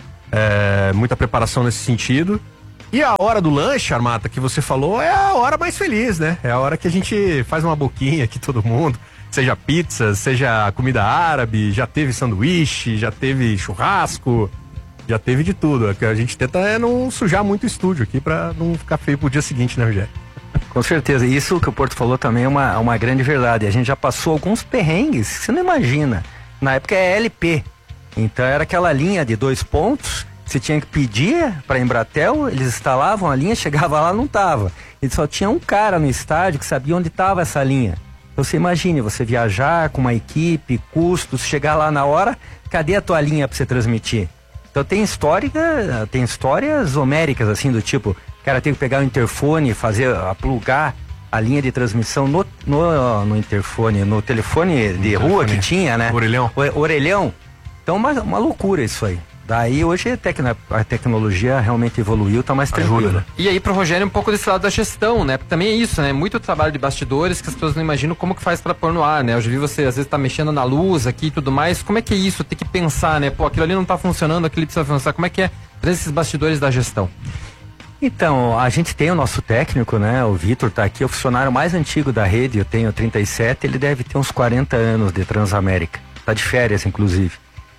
Muita preparação nesse sentido. E a hora do lanche, Armata, que você falou, é a hora mais feliz, né? É a hora que a gente faz uma boquinha aqui, todo mundo. Seja pizza, seja comida árabe, já teve sanduíche, já teve churrasco, já teve de tudo. O que a gente tenta é não sujar muito o estúdio aqui pra não ficar feio pro dia seguinte, né, Rogério? Com certeza. Isso que o Porto falou também é uma grande verdade. A gente já passou alguns perrengues que você não imagina. Na época é LP. Então era aquela linha de 2 pontos. Você tinha que pedir para a Embratel, eles instalavam a linha, chegava lá, não tava. E só tinha um cara no estádio que sabia onde estava essa linha. Então você imagine, você viajar com uma equipe, custos, chegar lá na hora, cadê a tua linha para você transmitir? Então tem histórias homéricas assim do tipo, cara, tem que pegar o interfone, plugar a linha de transmissão no interfone, no telefone de rua que tinha, né? Orelhão. Então uma loucura isso aí. Daí hoje a tecnologia realmente evoluiu, tá mais tranquilo. Né? E aí pro Rogério um pouco desse lado da gestão, né? Porque também é isso, né? Muito trabalho de bastidores que as pessoas não imaginam como que faz pra pôr no ar, né? Eu já vi você às vezes tá mexendo na luz aqui e tudo mais. Como é que é isso? Tem que pensar, né? Pô, aquilo ali não tá funcionando, aquilo precisa funcionar. Como é que é esses bastidores da gestão? Então, a gente tem o nosso técnico, né? O Vitor tá aqui, o funcionário mais antigo da rede, eu tenho 37, ele deve ter uns 40 anos de Transamérica. Tá de férias, inclusive.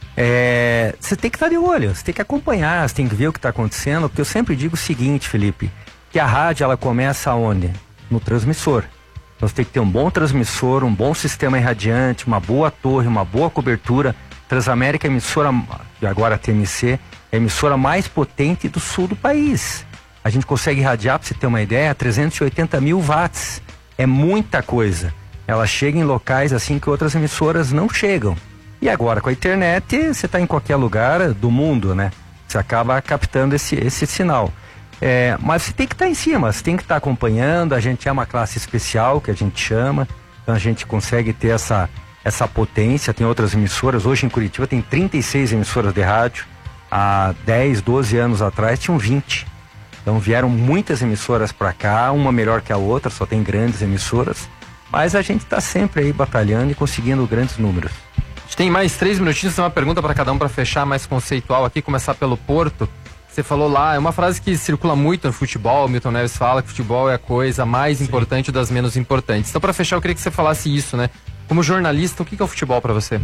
Você tem que estar de olho, você tem que acompanhar, você tem que ver o que está acontecendo, porque eu sempre digo o seguinte, Felipe, que a rádio ela começa onde? No transmissor. Então você tem que ter um bom transmissor, um bom sistema irradiante, uma boa torre, uma boa cobertura. Transamérica é a emissora, e agora a TMC, é a emissora mais potente do sul do país. A gente consegue irradiar, para você ter uma ideia, 380 mil watts. É muita coisa. Ela chega em locais assim que outras emissoras não chegam. E agora com a internet, você está em qualquer lugar do mundo, né? Você acaba captando esse sinal. Mas você tem que estar em cima, você tem que estar acompanhando. A gente é uma classe especial, que a gente chama. Então a gente consegue ter essa potência. Tem outras emissoras. Hoje em Curitiba tem 36 emissoras de rádio. Há 10, 12 anos atrás tinham 20. Então vieram muitas emissoras para cá, uma melhor que a outra, só tem grandes emissoras. Mas a gente está sempre aí batalhando e conseguindo grandes números. A gente tem mais 3 minutinhos, tem uma pergunta para cada um para fechar, mais conceitual aqui, começar pelo Porto. Você falou lá, é uma frase que circula muito no futebol, o Milton Neves fala que futebol é a coisa mais importante das menos importantes. Então, para fechar, eu queria que você falasse isso, né? Como jornalista, o que é o futebol para você?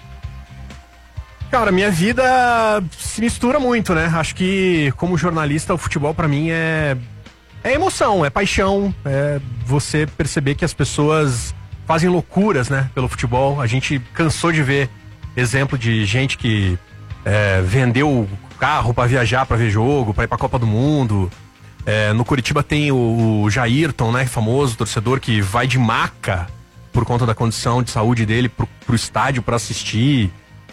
Cara, minha vida se mistura muito, né? Acho que como jornalista, o futebol para mim é emoção, é paixão, é você perceber que as pessoas fazem loucuras, né, pelo futebol. A gente cansou de ver exemplo de gente que vendeu o carro para viajar, para ver jogo, para ir pra Copa do Mundo. No Curitiba tem o Jairton, né, famoso torcedor que vai de maca por conta da condição de saúde dele pro estádio para assistir.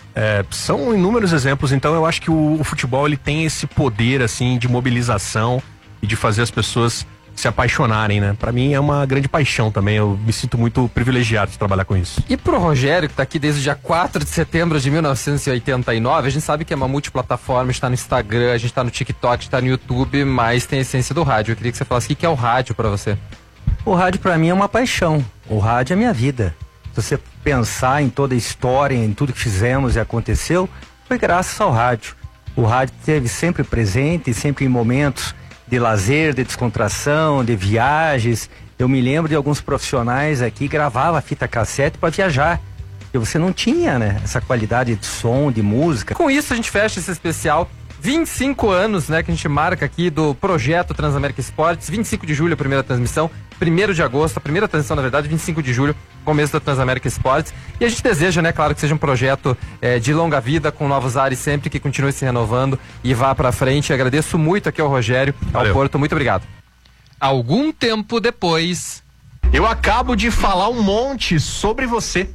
São inúmeros exemplos. Então eu acho que o futebol ele tem esse poder assim de mobilização e de fazer as pessoas se apaixonarem, né? Pra mim é uma grande paixão também, eu me sinto muito privilegiado de trabalhar com isso. E pro Rogério, que tá aqui desde o dia 4 de setembro de 1989, a gente sabe que é uma multiplataforma, está no Instagram, a gente tá no TikTok, está no YouTube, mas tem a essência do rádio. Eu queria que você falasse o que é o rádio pra você. O rádio pra mim é uma paixão, o rádio é minha vida. Se você pensar em toda a história, em tudo que fizemos e aconteceu, foi graças ao rádio. O rádio esteve sempre presente, sempre em momentos de lazer, de descontração, de viagens. Eu me lembro de alguns profissionais aqui que gravavam a fita cassete para viajar. E você não tinha, né, essa qualidade de som, de música. Com isso a gente fecha esse especial. 25 anos, né, que a gente marca aqui do projeto Transamérica Esportes. 25 de julho, a primeira transmissão. 1º de agosto, a primeira transmissão, na verdade, 25 de julho, começo da Transamérica Esportes. E a gente deseja, né, claro, que seja um projeto de longa vida, com novos ares sempre, que continue se renovando e vá pra frente. Agradeço muito aqui ao Rogério, ao Porto. Muito obrigado. Algum tempo depois... Eu acabo de falar um monte sobre você.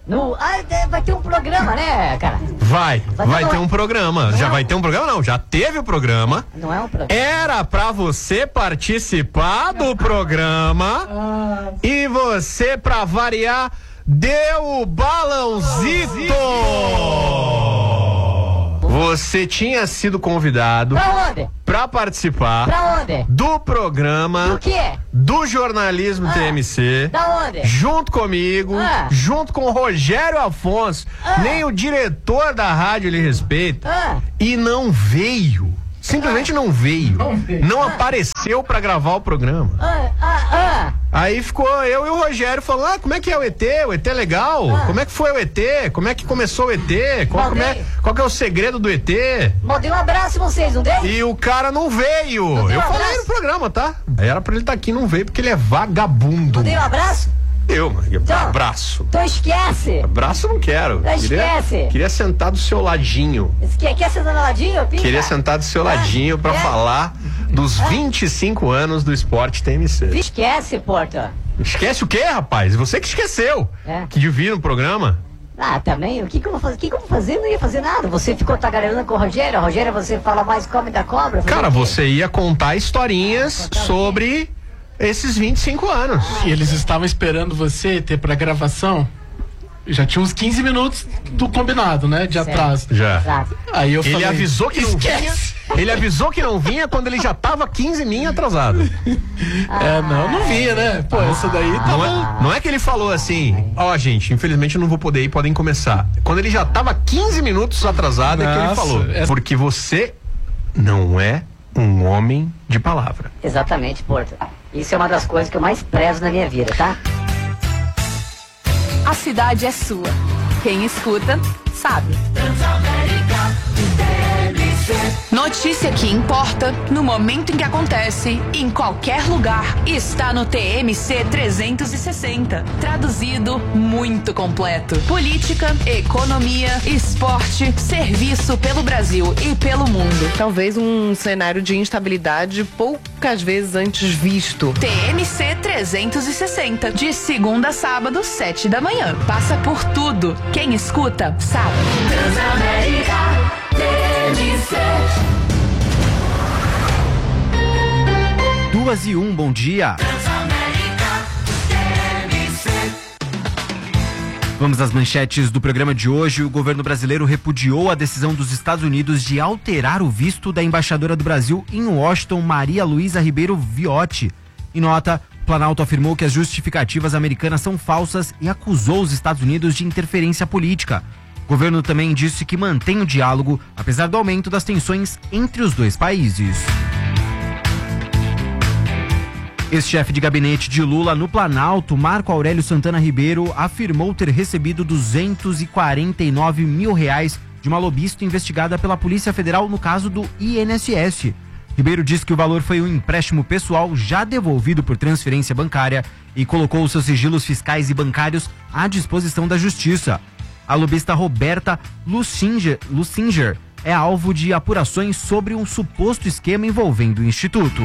Vai ter um programa, né, cara? Vai ter um programa. Já vai ter um programa? Não, já teve o programa. Não é um programa. Era pra você participar do programa e você, pra variar, deu o balãozito. Você tinha sido convidado Pra onde? pra participar Pra onde? do programa Do quê? do jornalismo TMC. Da onde? Junto comigo, junto com o Rogério Afonso. Nem o diretor da rádio ele respeita. E não veio. Simplesmente não veio. Não apareceu pra gravar o programa. Aí ficou eu e o Rogério falando, como é que é o ET? O ET é legal? Como é que foi o ET? Como é que começou o ET? Qual que é o segredo do ET? Mandei um abraço em vocês, não dei? E o cara não veio. Eu falei no programa, tá? Aí era pra ele estar aqui, não veio porque ele é vagabundo. Mandei um abraço? Abraço. Então esquece. Abraço não quero. Esquece. Queria sentar do seu ladinho. Quer sentar do ladinho, Pinta? Queria sentar do seu ladinho pra falar dos 25 anos do Esporte TMC. Esquece, Porta. Esquece o quê, rapaz? Você que esqueceu. Que devia no programa. Também, o que eu vou fazer? O que eu vou fazer? Não ia fazer nada. Você ficou tagarelando com o Rogério. Rogério, você fala mais come da cobra. Cara, você ia contar historinhas sobre esses 25 anos. E eles estavam esperando você ter pra gravação. Já tinha uns 15 minutos do combinado, né? De atraso. Já. Aí eu falei, ele avisou que não vinha. Ele avisou que não vinha quando ele já tava 15 min atrasado. não vinha, né? Pô, essa daí tava... Não é que ele falou assim, gente, infelizmente eu não vou poder ir, podem começar. Quando ele já tava 15 minutos atrasado, é que ele falou. Porque você não é um homem de palavra. Exatamente, Porto. Isso é uma das coisas que eu mais prezo na minha vida, tá? A cidade é sua. Quem escuta, sabe. Notícia que importa, no momento em que acontece, em qualquer lugar, está no TMC 360. Traduzido, muito completo. Política, economia, esporte, serviço pelo Brasil e pelo mundo. Talvez um cenário de instabilidade poucas vezes antes visto. TMC 360, de segunda a sábado, 7 da manhã. Passa por tudo. Quem escuta, sabe. Transamérica. 2:01, bom dia. Vamos às manchetes do programa de hoje. O governo brasileiro repudiou a decisão dos Estados Unidos de alterar o visto da embaixadora do Brasil em Washington, Maria Luísa Ribeiro Viotti. Em nota, o Planalto afirmou que as justificativas americanas são falsas e acusou os Estados Unidos de interferência política. O governo também disse que mantém o diálogo, apesar do aumento das tensões entre os dois países. Ex-chefe de gabinete de Lula no Planalto, Marco Aurélio Santana Ribeiro, afirmou ter recebido R$249 mil de uma lobista investigada pela Polícia Federal no caso do INSS. Ribeiro disse que o valor foi um empréstimo pessoal já devolvido por transferência bancária e colocou os seus sigilos fiscais e bancários à disposição da Justiça. A lobista Roberta Lussinger é alvo de apurações sobre um suposto esquema envolvendo o Instituto.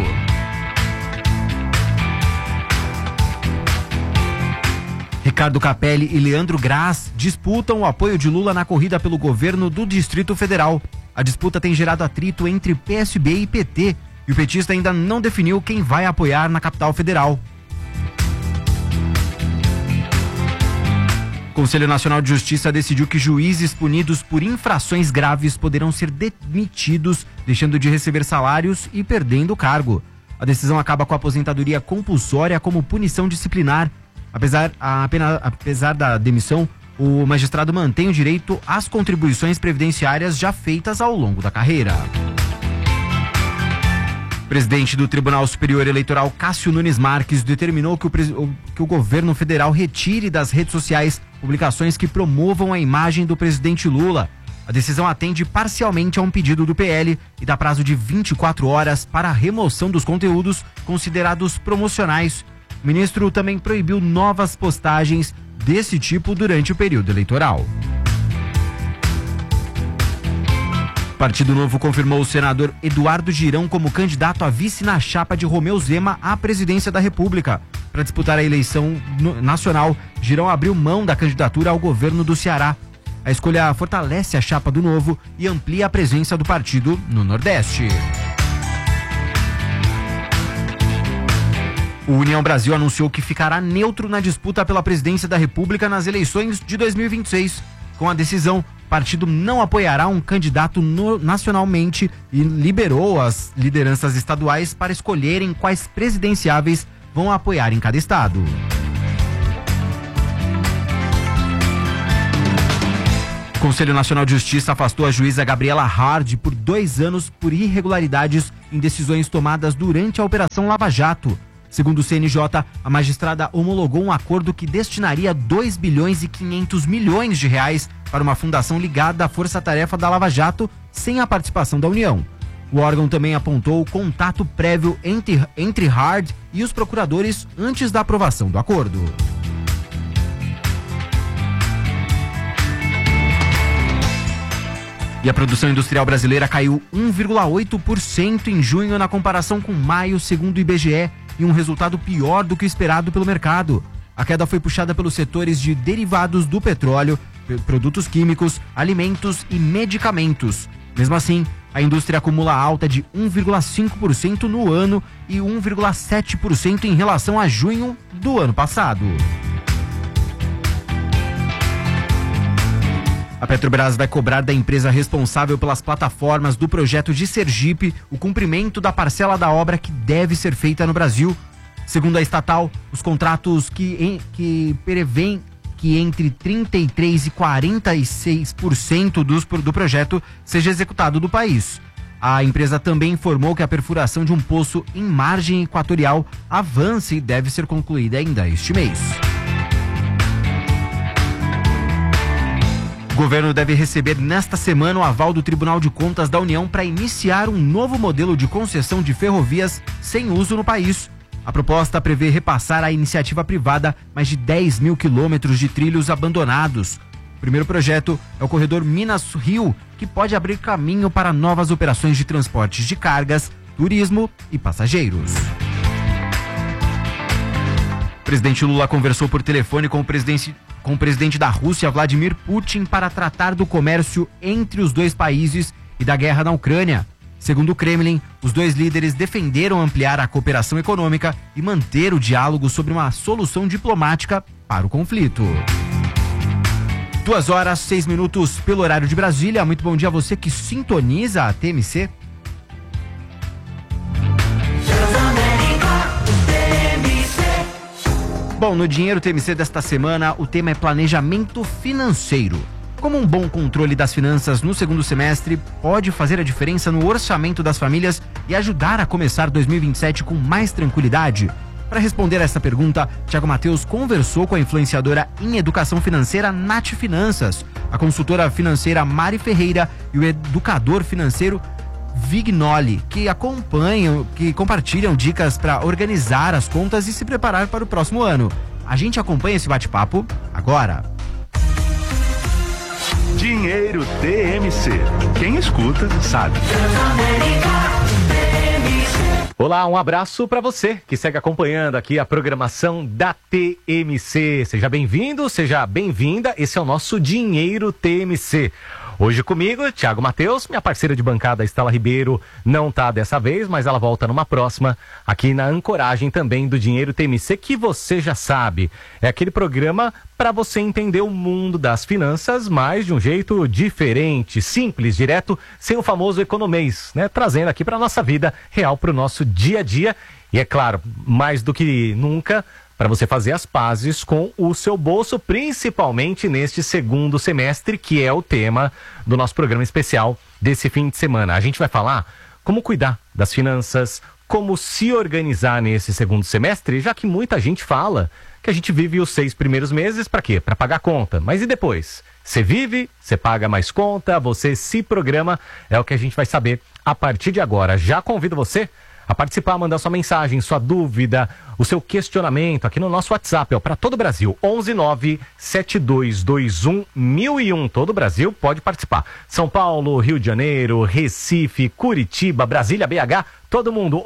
Ricardo Capelli e Leandro Graz disputam o apoio de Lula na corrida pelo governo do Distrito Federal. A disputa tem gerado atrito entre PSB e PT, e o petista ainda não definiu quem vai apoiar na capital federal. O Conselho Nacional de Justiça decidiu que juízes punidos por infrações graves poderão ser demitidos, deixando de receber salários e perdendo o cargo. A decisão acaba com a aposentadoria compulsória como punição disciplinar. Apesar da demissão, o magistrado mantém o direito às contribuições previdenciárias já feitas ao longo da carreira. O presidente do Tribunal Superior Eleitoral, Cássio Nunes Marques, determinou que o governo federal retire das redes sociais publicações que promovam a imagem do presidente Lula. A decisão atende parcialmente a um pedido do PL e dá prazo de 24 horas para a remoção dos conteúdos considerados promocionais. O ministro também proibiu novas postagens desse tipo durante o período eleitoral. O Partido Novo confirmou o senador Eduardo Girão como candidato a vice na chapa de Romeu Zema à presidência da República. Para disputar a eleição nacional, Girão abriu mão da candidatura ao governo do Ceará. A escolha fortalece a chapa do Novo e amplia a presença do partido no Nordeste. O União Brasil anunciou que ficará neutro na disputa pela presidência da República nas eleições de 2026. Com a decisão, o partido não apoiará um candidato nacionalmente e liberou as lideranças estaduais para escolherem quais presidenciáveis vão apoiar em cada estado. O Conselho Nacional de Justiça afastou a juíza Gabriela Hard por 2 anos por irregularidades em decisões tomadas durante a Operação Lava Jato. Segundo o CNJ, a magistrada homologou um acordo que destinaria 2 bilhões e 500 milhões de reais para uma fundação ligada à Força-Tarefa da Lava Jato, sem a participação da União. O órgão também apontou o contato prévio entre Hard e os procuradores antes da aprovação do acordo. E a produção industrial brasileira caiu 1,8% em junho na comparação com maio, segundo o IBGE, e um resultado pior do que o esperado pelo mercado. A queda foi puxada pelos setores de derivados do petróleo, produtos químicos, alimentos e medicamentos. Mesmo assim, a indústria acumula alta de 1,5% no ano e 1,7% em relação a junho do ano passado. A Petrobras vai cobrar da empresa responsável pelas plataformas do projeto de Sergipe o cumprimento da parcela da obra que deve ser feita no Brasil. Segundo a estatal, os contratos que prevêem que entre 33% e 46% do projeto seja executado do país. A empresa também informou que a perfuração de um poço em margem equatorial avança e deve ser concluída ainda este mês. O governo deve receber nesta semana o aval do Tribunal de Contas da União para iniciar um novo modelo de concessão de ferrovias sem uso no país. A proposta prevê repassar à iniciativa privada mais de 10 mil quilômetros de trilhos abandonados. O primeiro projeto é o corredor Minas-Rio, que pode abrir caminho para novas operações de transportes de cargas, turismo e passageiros. O presidente Lula conversou por telefone com o presidente da Rússia, Vladimir Putin, para tratar do comércio entre os dois países e da guerra na Ucrânia. Segundo o Kremlin, os dois líderes defenderam ampliar a cooperação econômica e manter o diálogo sobre uma solução diplomática para o conflito. 2h06 pelo horário de Brasília. Muito bom dia a você que sintoniza a TMC. Bom, no Dinheiro TMC desta semana, o tema é planejamento financeiro. Como um bom controle das finanças no segundo semestre pode fazer a diferença no orçamento das famílias e ajudar a começar 2027 com mais tranquilidade? Para responder a essa pergunta, Thiago Mateus conversou com a influenciadora em educação financeira Nath Finanças, a consultora financeira Mari Ferreira e o educador financeiro Vignoli, que compartilham dicas para organizar as contas e se preparar para o próximo ano. A gente acompanha esse bate-papo agora. Dinheiro TMC. Quem escuta sabe. Olá, um abraço para você que segue acompanhando aqui a programação da TMC. Seja bem-vindo, seja bem-vinda. Esse é o nosso Dinheiro TMC. Hoje comigo, Thiago Mateus, minha parceira de bancada, Estela Ribeiro, não tá dessa vez, mas ela volta numa próxima, aqui na ancoragem também do Dinheiro TMC, que você já sabe. É aquele programa para você entender o mundo das finanças, mas de um jeito diferente, simples, direto, sem o famoso economês, né? Trazendo aqui para nossa vida real, para o nosso dia a dia. E é claro, mais do que nunca, para você fazer as pazes com o seu bolso, principalmente neste segundo semestre, que é o tema do nosso programa especial desse fim de semana. A gente vai falar como cuidar das finanças, como se organizar nesse segundo semestre, já que muita gente fala que a gente vive os 6 primeiros meses para quê? Para pagar conta. Mas e depois? Você vive, você paga mais conta, você se programa, é o que a gente vai saber a partir de agora. Já convido você a participar, mandar sua mensagem, sua dúvida, o seu questionamento aqui no nosso WhatsApp, para todo o Brasil, 11972211001. Todo o Brasil pode participar. São Paulo, Rio de Janeiro, Recife, Curitiba, Brasília, BH, todo mundo,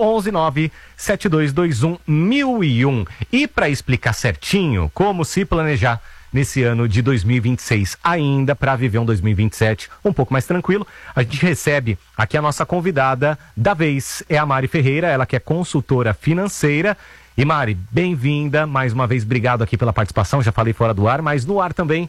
11972211001. E para explicar certinho como se planejar nesse ano de 2026, ainda para viver um 2027 um pouco mais tranquilo, a gente recebe aqui a nossa convidada da vez, é a Mari Ferreira, ela que é consultora financeira. E Mari, bem-vinda, mais uma vez, obrigado aqui pela participação, já falei fora do ar, mas no ar também,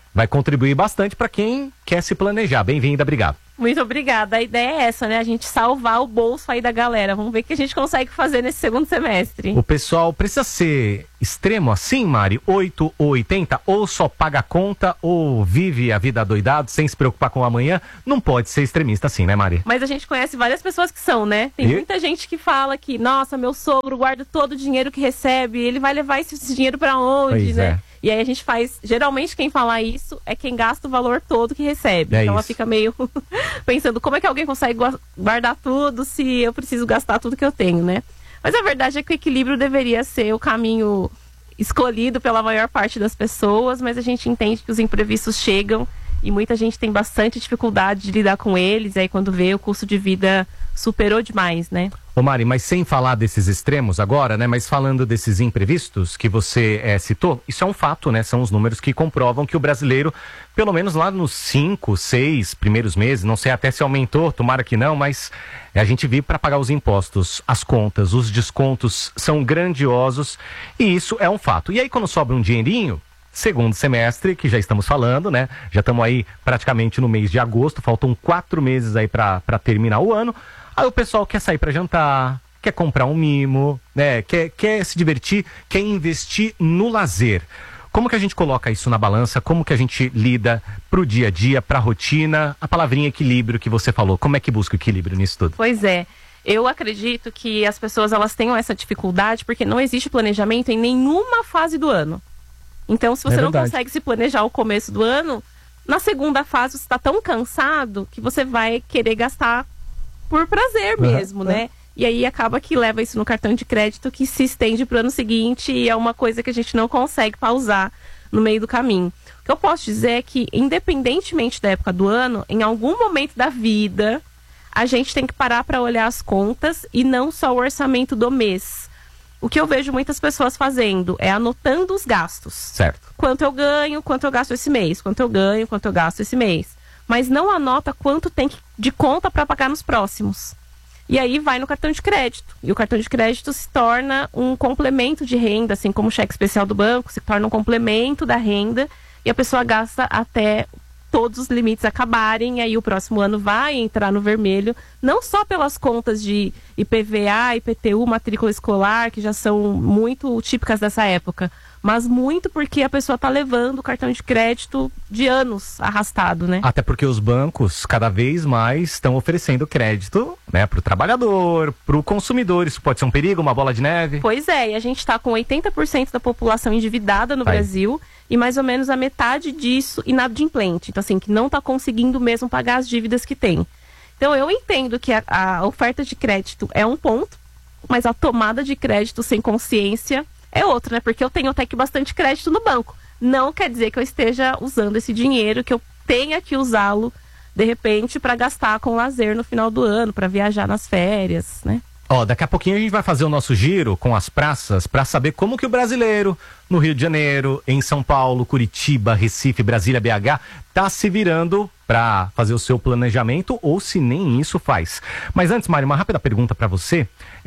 vai contribuir bastante para quem quer se planejar. Bem-vinda, obrigado. Muito obrigada. A ideia é essa, né? A gente salvar o bolso aí da galera. Vamos ver o que a gente consegue fazer nesse segundo semestre. O pessoal precisa ser extremo assim, Mari? 8 ou 80? Ou só paga a conta, ou vive a vida adoidado, sem se preocupar com o amanhã? Não pode ser extremista assim, né, Mari? Mas a gente conhece várias pessoas que são, né? Tem muita gente que fala que, nossa, meu sogro guarda todo o dinheiro que recebe, ele vai levar esse dinheiro pra onde, Pois né? é. E aí a gente faz, geralmente quem fala isso é quem gasta o valor todo que recebe. É então ela isso. fica meio pensando, como é que alguém consegue guardar tudo se eu preciso gastar tudo que eu tenho, né? Mas a verdade é que o equilíbrio deveria ser o caminho escolhido pela maior parte das pessoas, mas a gente entende que os imprevistos chegam e muita gente tem bastante dificuldade de lidar com eles, e aí quando vê o custo de vida superou demais, né? Ô Mari, mas sem falar desses extremos agora, né? Mas falando desses imprevistos que você citou, isso é um fato, né? São os números que comprovam que o brasileiro, pelo menos lá nos 5, 6 primeiros meses, não sei até se aumentou, tomara que não, mas a gente vive para pagar os impostos, as contas, os descontos são grandiosos e isso é um fato. E aí quando sobra um dinheirinho, segundo semestre, que já estamos falando, né? Já estamos aí praticamente no mês de agosto, faltam 4 meses aí para terminar o ano. Aí o pessoal quer sair para jantar, quer comprar um mimo, né? Quer se divertir, quer investir no lazer. Como que a gente coloca isso na balança? Como que a gente lida pro dia a dia, pra rotina? A palavrinha equilíbrio que você falou, como é que busca o equilíbrio nisso tudo? Pois é. Eu acredito que as pessoas elas tenham essa dificuldade porque não existe planejamento em nenhuma fase do ano. Então, se você não consegue se planejar o começo do ano, na segunda fase você está tão cansado que você vai querer gastar por prazer mesmo, né? E aí acaba que leva isso no cartão de crédito que se estende para o ano seguinte e é uma coisa que a gente não consegue pausar no meio do caminho. O que eu posso dizer é que, independentemente da época do ano, em algum momento da vida, a gente tem que parar para olhar as contas e não só o orçamento do mês. O que eu vejo muitas pessoas fazendo é anotando os gastos. Certo. Quanto eu ganho, quanto eu gasto esse mês. Quanto eu ganho, quanto eu gasto esse mês. Mas não anota quanto tem de conta para pagar nos próximos. E aí vai no cartão de crédito. E o cartão de crédito se torna um complemento de renda, assim como o cheque especial do banco, se torna um complemento da renda. E a pessoa gasta até todos os limites acabarem, e aí o próximo ano vai entrar no vermelho, não só pelas contas de IPVA, IPTU, matrícula escolar, que já são muito típicas dessa época, mas muito porque a pessoa está levando o cartão de crédito de anos arrastado, né? Até porque os bancos cada vez mais estão oferecendo crédito, né, para o trabalhador, para o consumidor. Isso pode ser um perigo, uma bola de neve? Pois é, e a gente está com 80% da população endividada no Brasil e mais ou menos a metade disso inadimplente. Então, assim, que não está conseguindo mesmo pagar as dívidas que tem. Então, eu entendo que a oferta de crédito é um ponto, mas a tomada de crédito sem consciência é outro, né? Porque eu tenho até que bastante crédito no banco. Não quer dizer que eu esteja usando esse dinheiro, que eu tenha que usá-lo, de repente, para gastar com lazer no final do ano, para viajar nas férias, né? Ó, daqui a pouquinho a gente vai fazer o nosso giro com as praças para saber como que o brasileiro, no Rio de Janeiro, em São Paulo, Curitiba, Recife, Brasília, BH, tá se virando para fazer o seu planejamento ou se nem isso faz. Mas antes, Mário, uma rápida pergunta para você.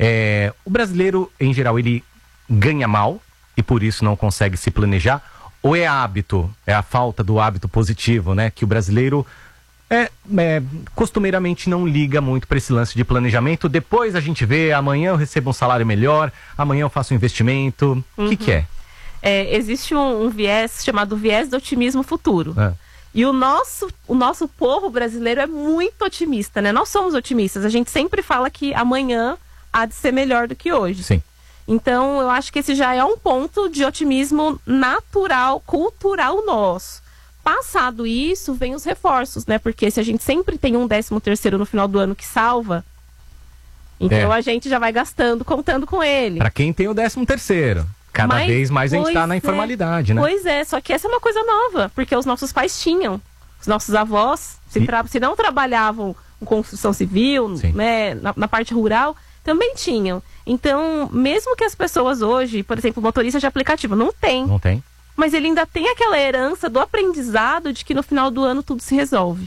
O brasileiro, em geral, ele ganha mal e por isso não consegue se planejar? Ou é hábito, é a falta do hábito positivo, né? Que o brasileiro costumeiramente não liga muito para esse lance de planejamento. Depois a gente vê, amanhã eu recebo um salário melhor, amanhã eu faço um investimento. O que é? Existe um viés chamado viés do otimismo futuro. E o nosso povo brasileiro é muito otimista, né? Nós somos otimistas. A gente sempre fala que amanhã há de ser melhor do que hoje. Sim. Então, eu acho que esse já é um ponto de otimismo natural, cultural nosso. Passado isso, vem os reforços, né? Porque se a gente sempre tem um 13º no final do ano que salva, então a gente já vai gastando, contando com ele. Para quem tem o 13º. Cada vez mais a gente tá na informalidade, né? Pois é, só que essa é uma coisa nova, porque os nossos pais tinham. Os nossos avós, se não trabalhavam com construção civil, né, na parte rural, também tinham. Então, mesmo que as pessoas hoje, por exemplo, motorista de aplicativo, não tem. Não tem. Mas ele ainda tem aquela herança do aprendizado de que no final do ano tudo se resolve.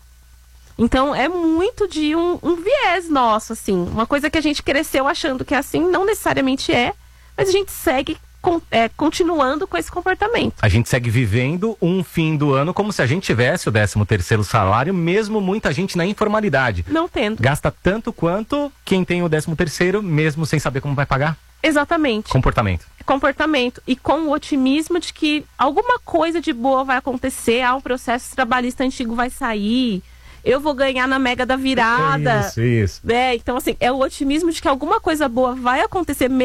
Então, é muito de um viés nosso, assim. Uma coisa que a gente cresceu achando que é assim, não necessariamente é, mas a gente segue continuando com esse comportamento. A gente segue vivendo um fim do ano como se a gente tivesse o 13º salário, mesmo muita gente na informalidade. Não tendo. Gasta tanto quanto quem tem o 13º, mesmo sem saber como vai pagar. Exatamente. Comportamento. E com o otimismo de que alguma coisa de boa vai acontecer, um processo trabalhista antigo vai sair, eu vou ganhar na mega da virada. Isso. Então, assim, é o otimismo de que alguma coisa boa vai acontecer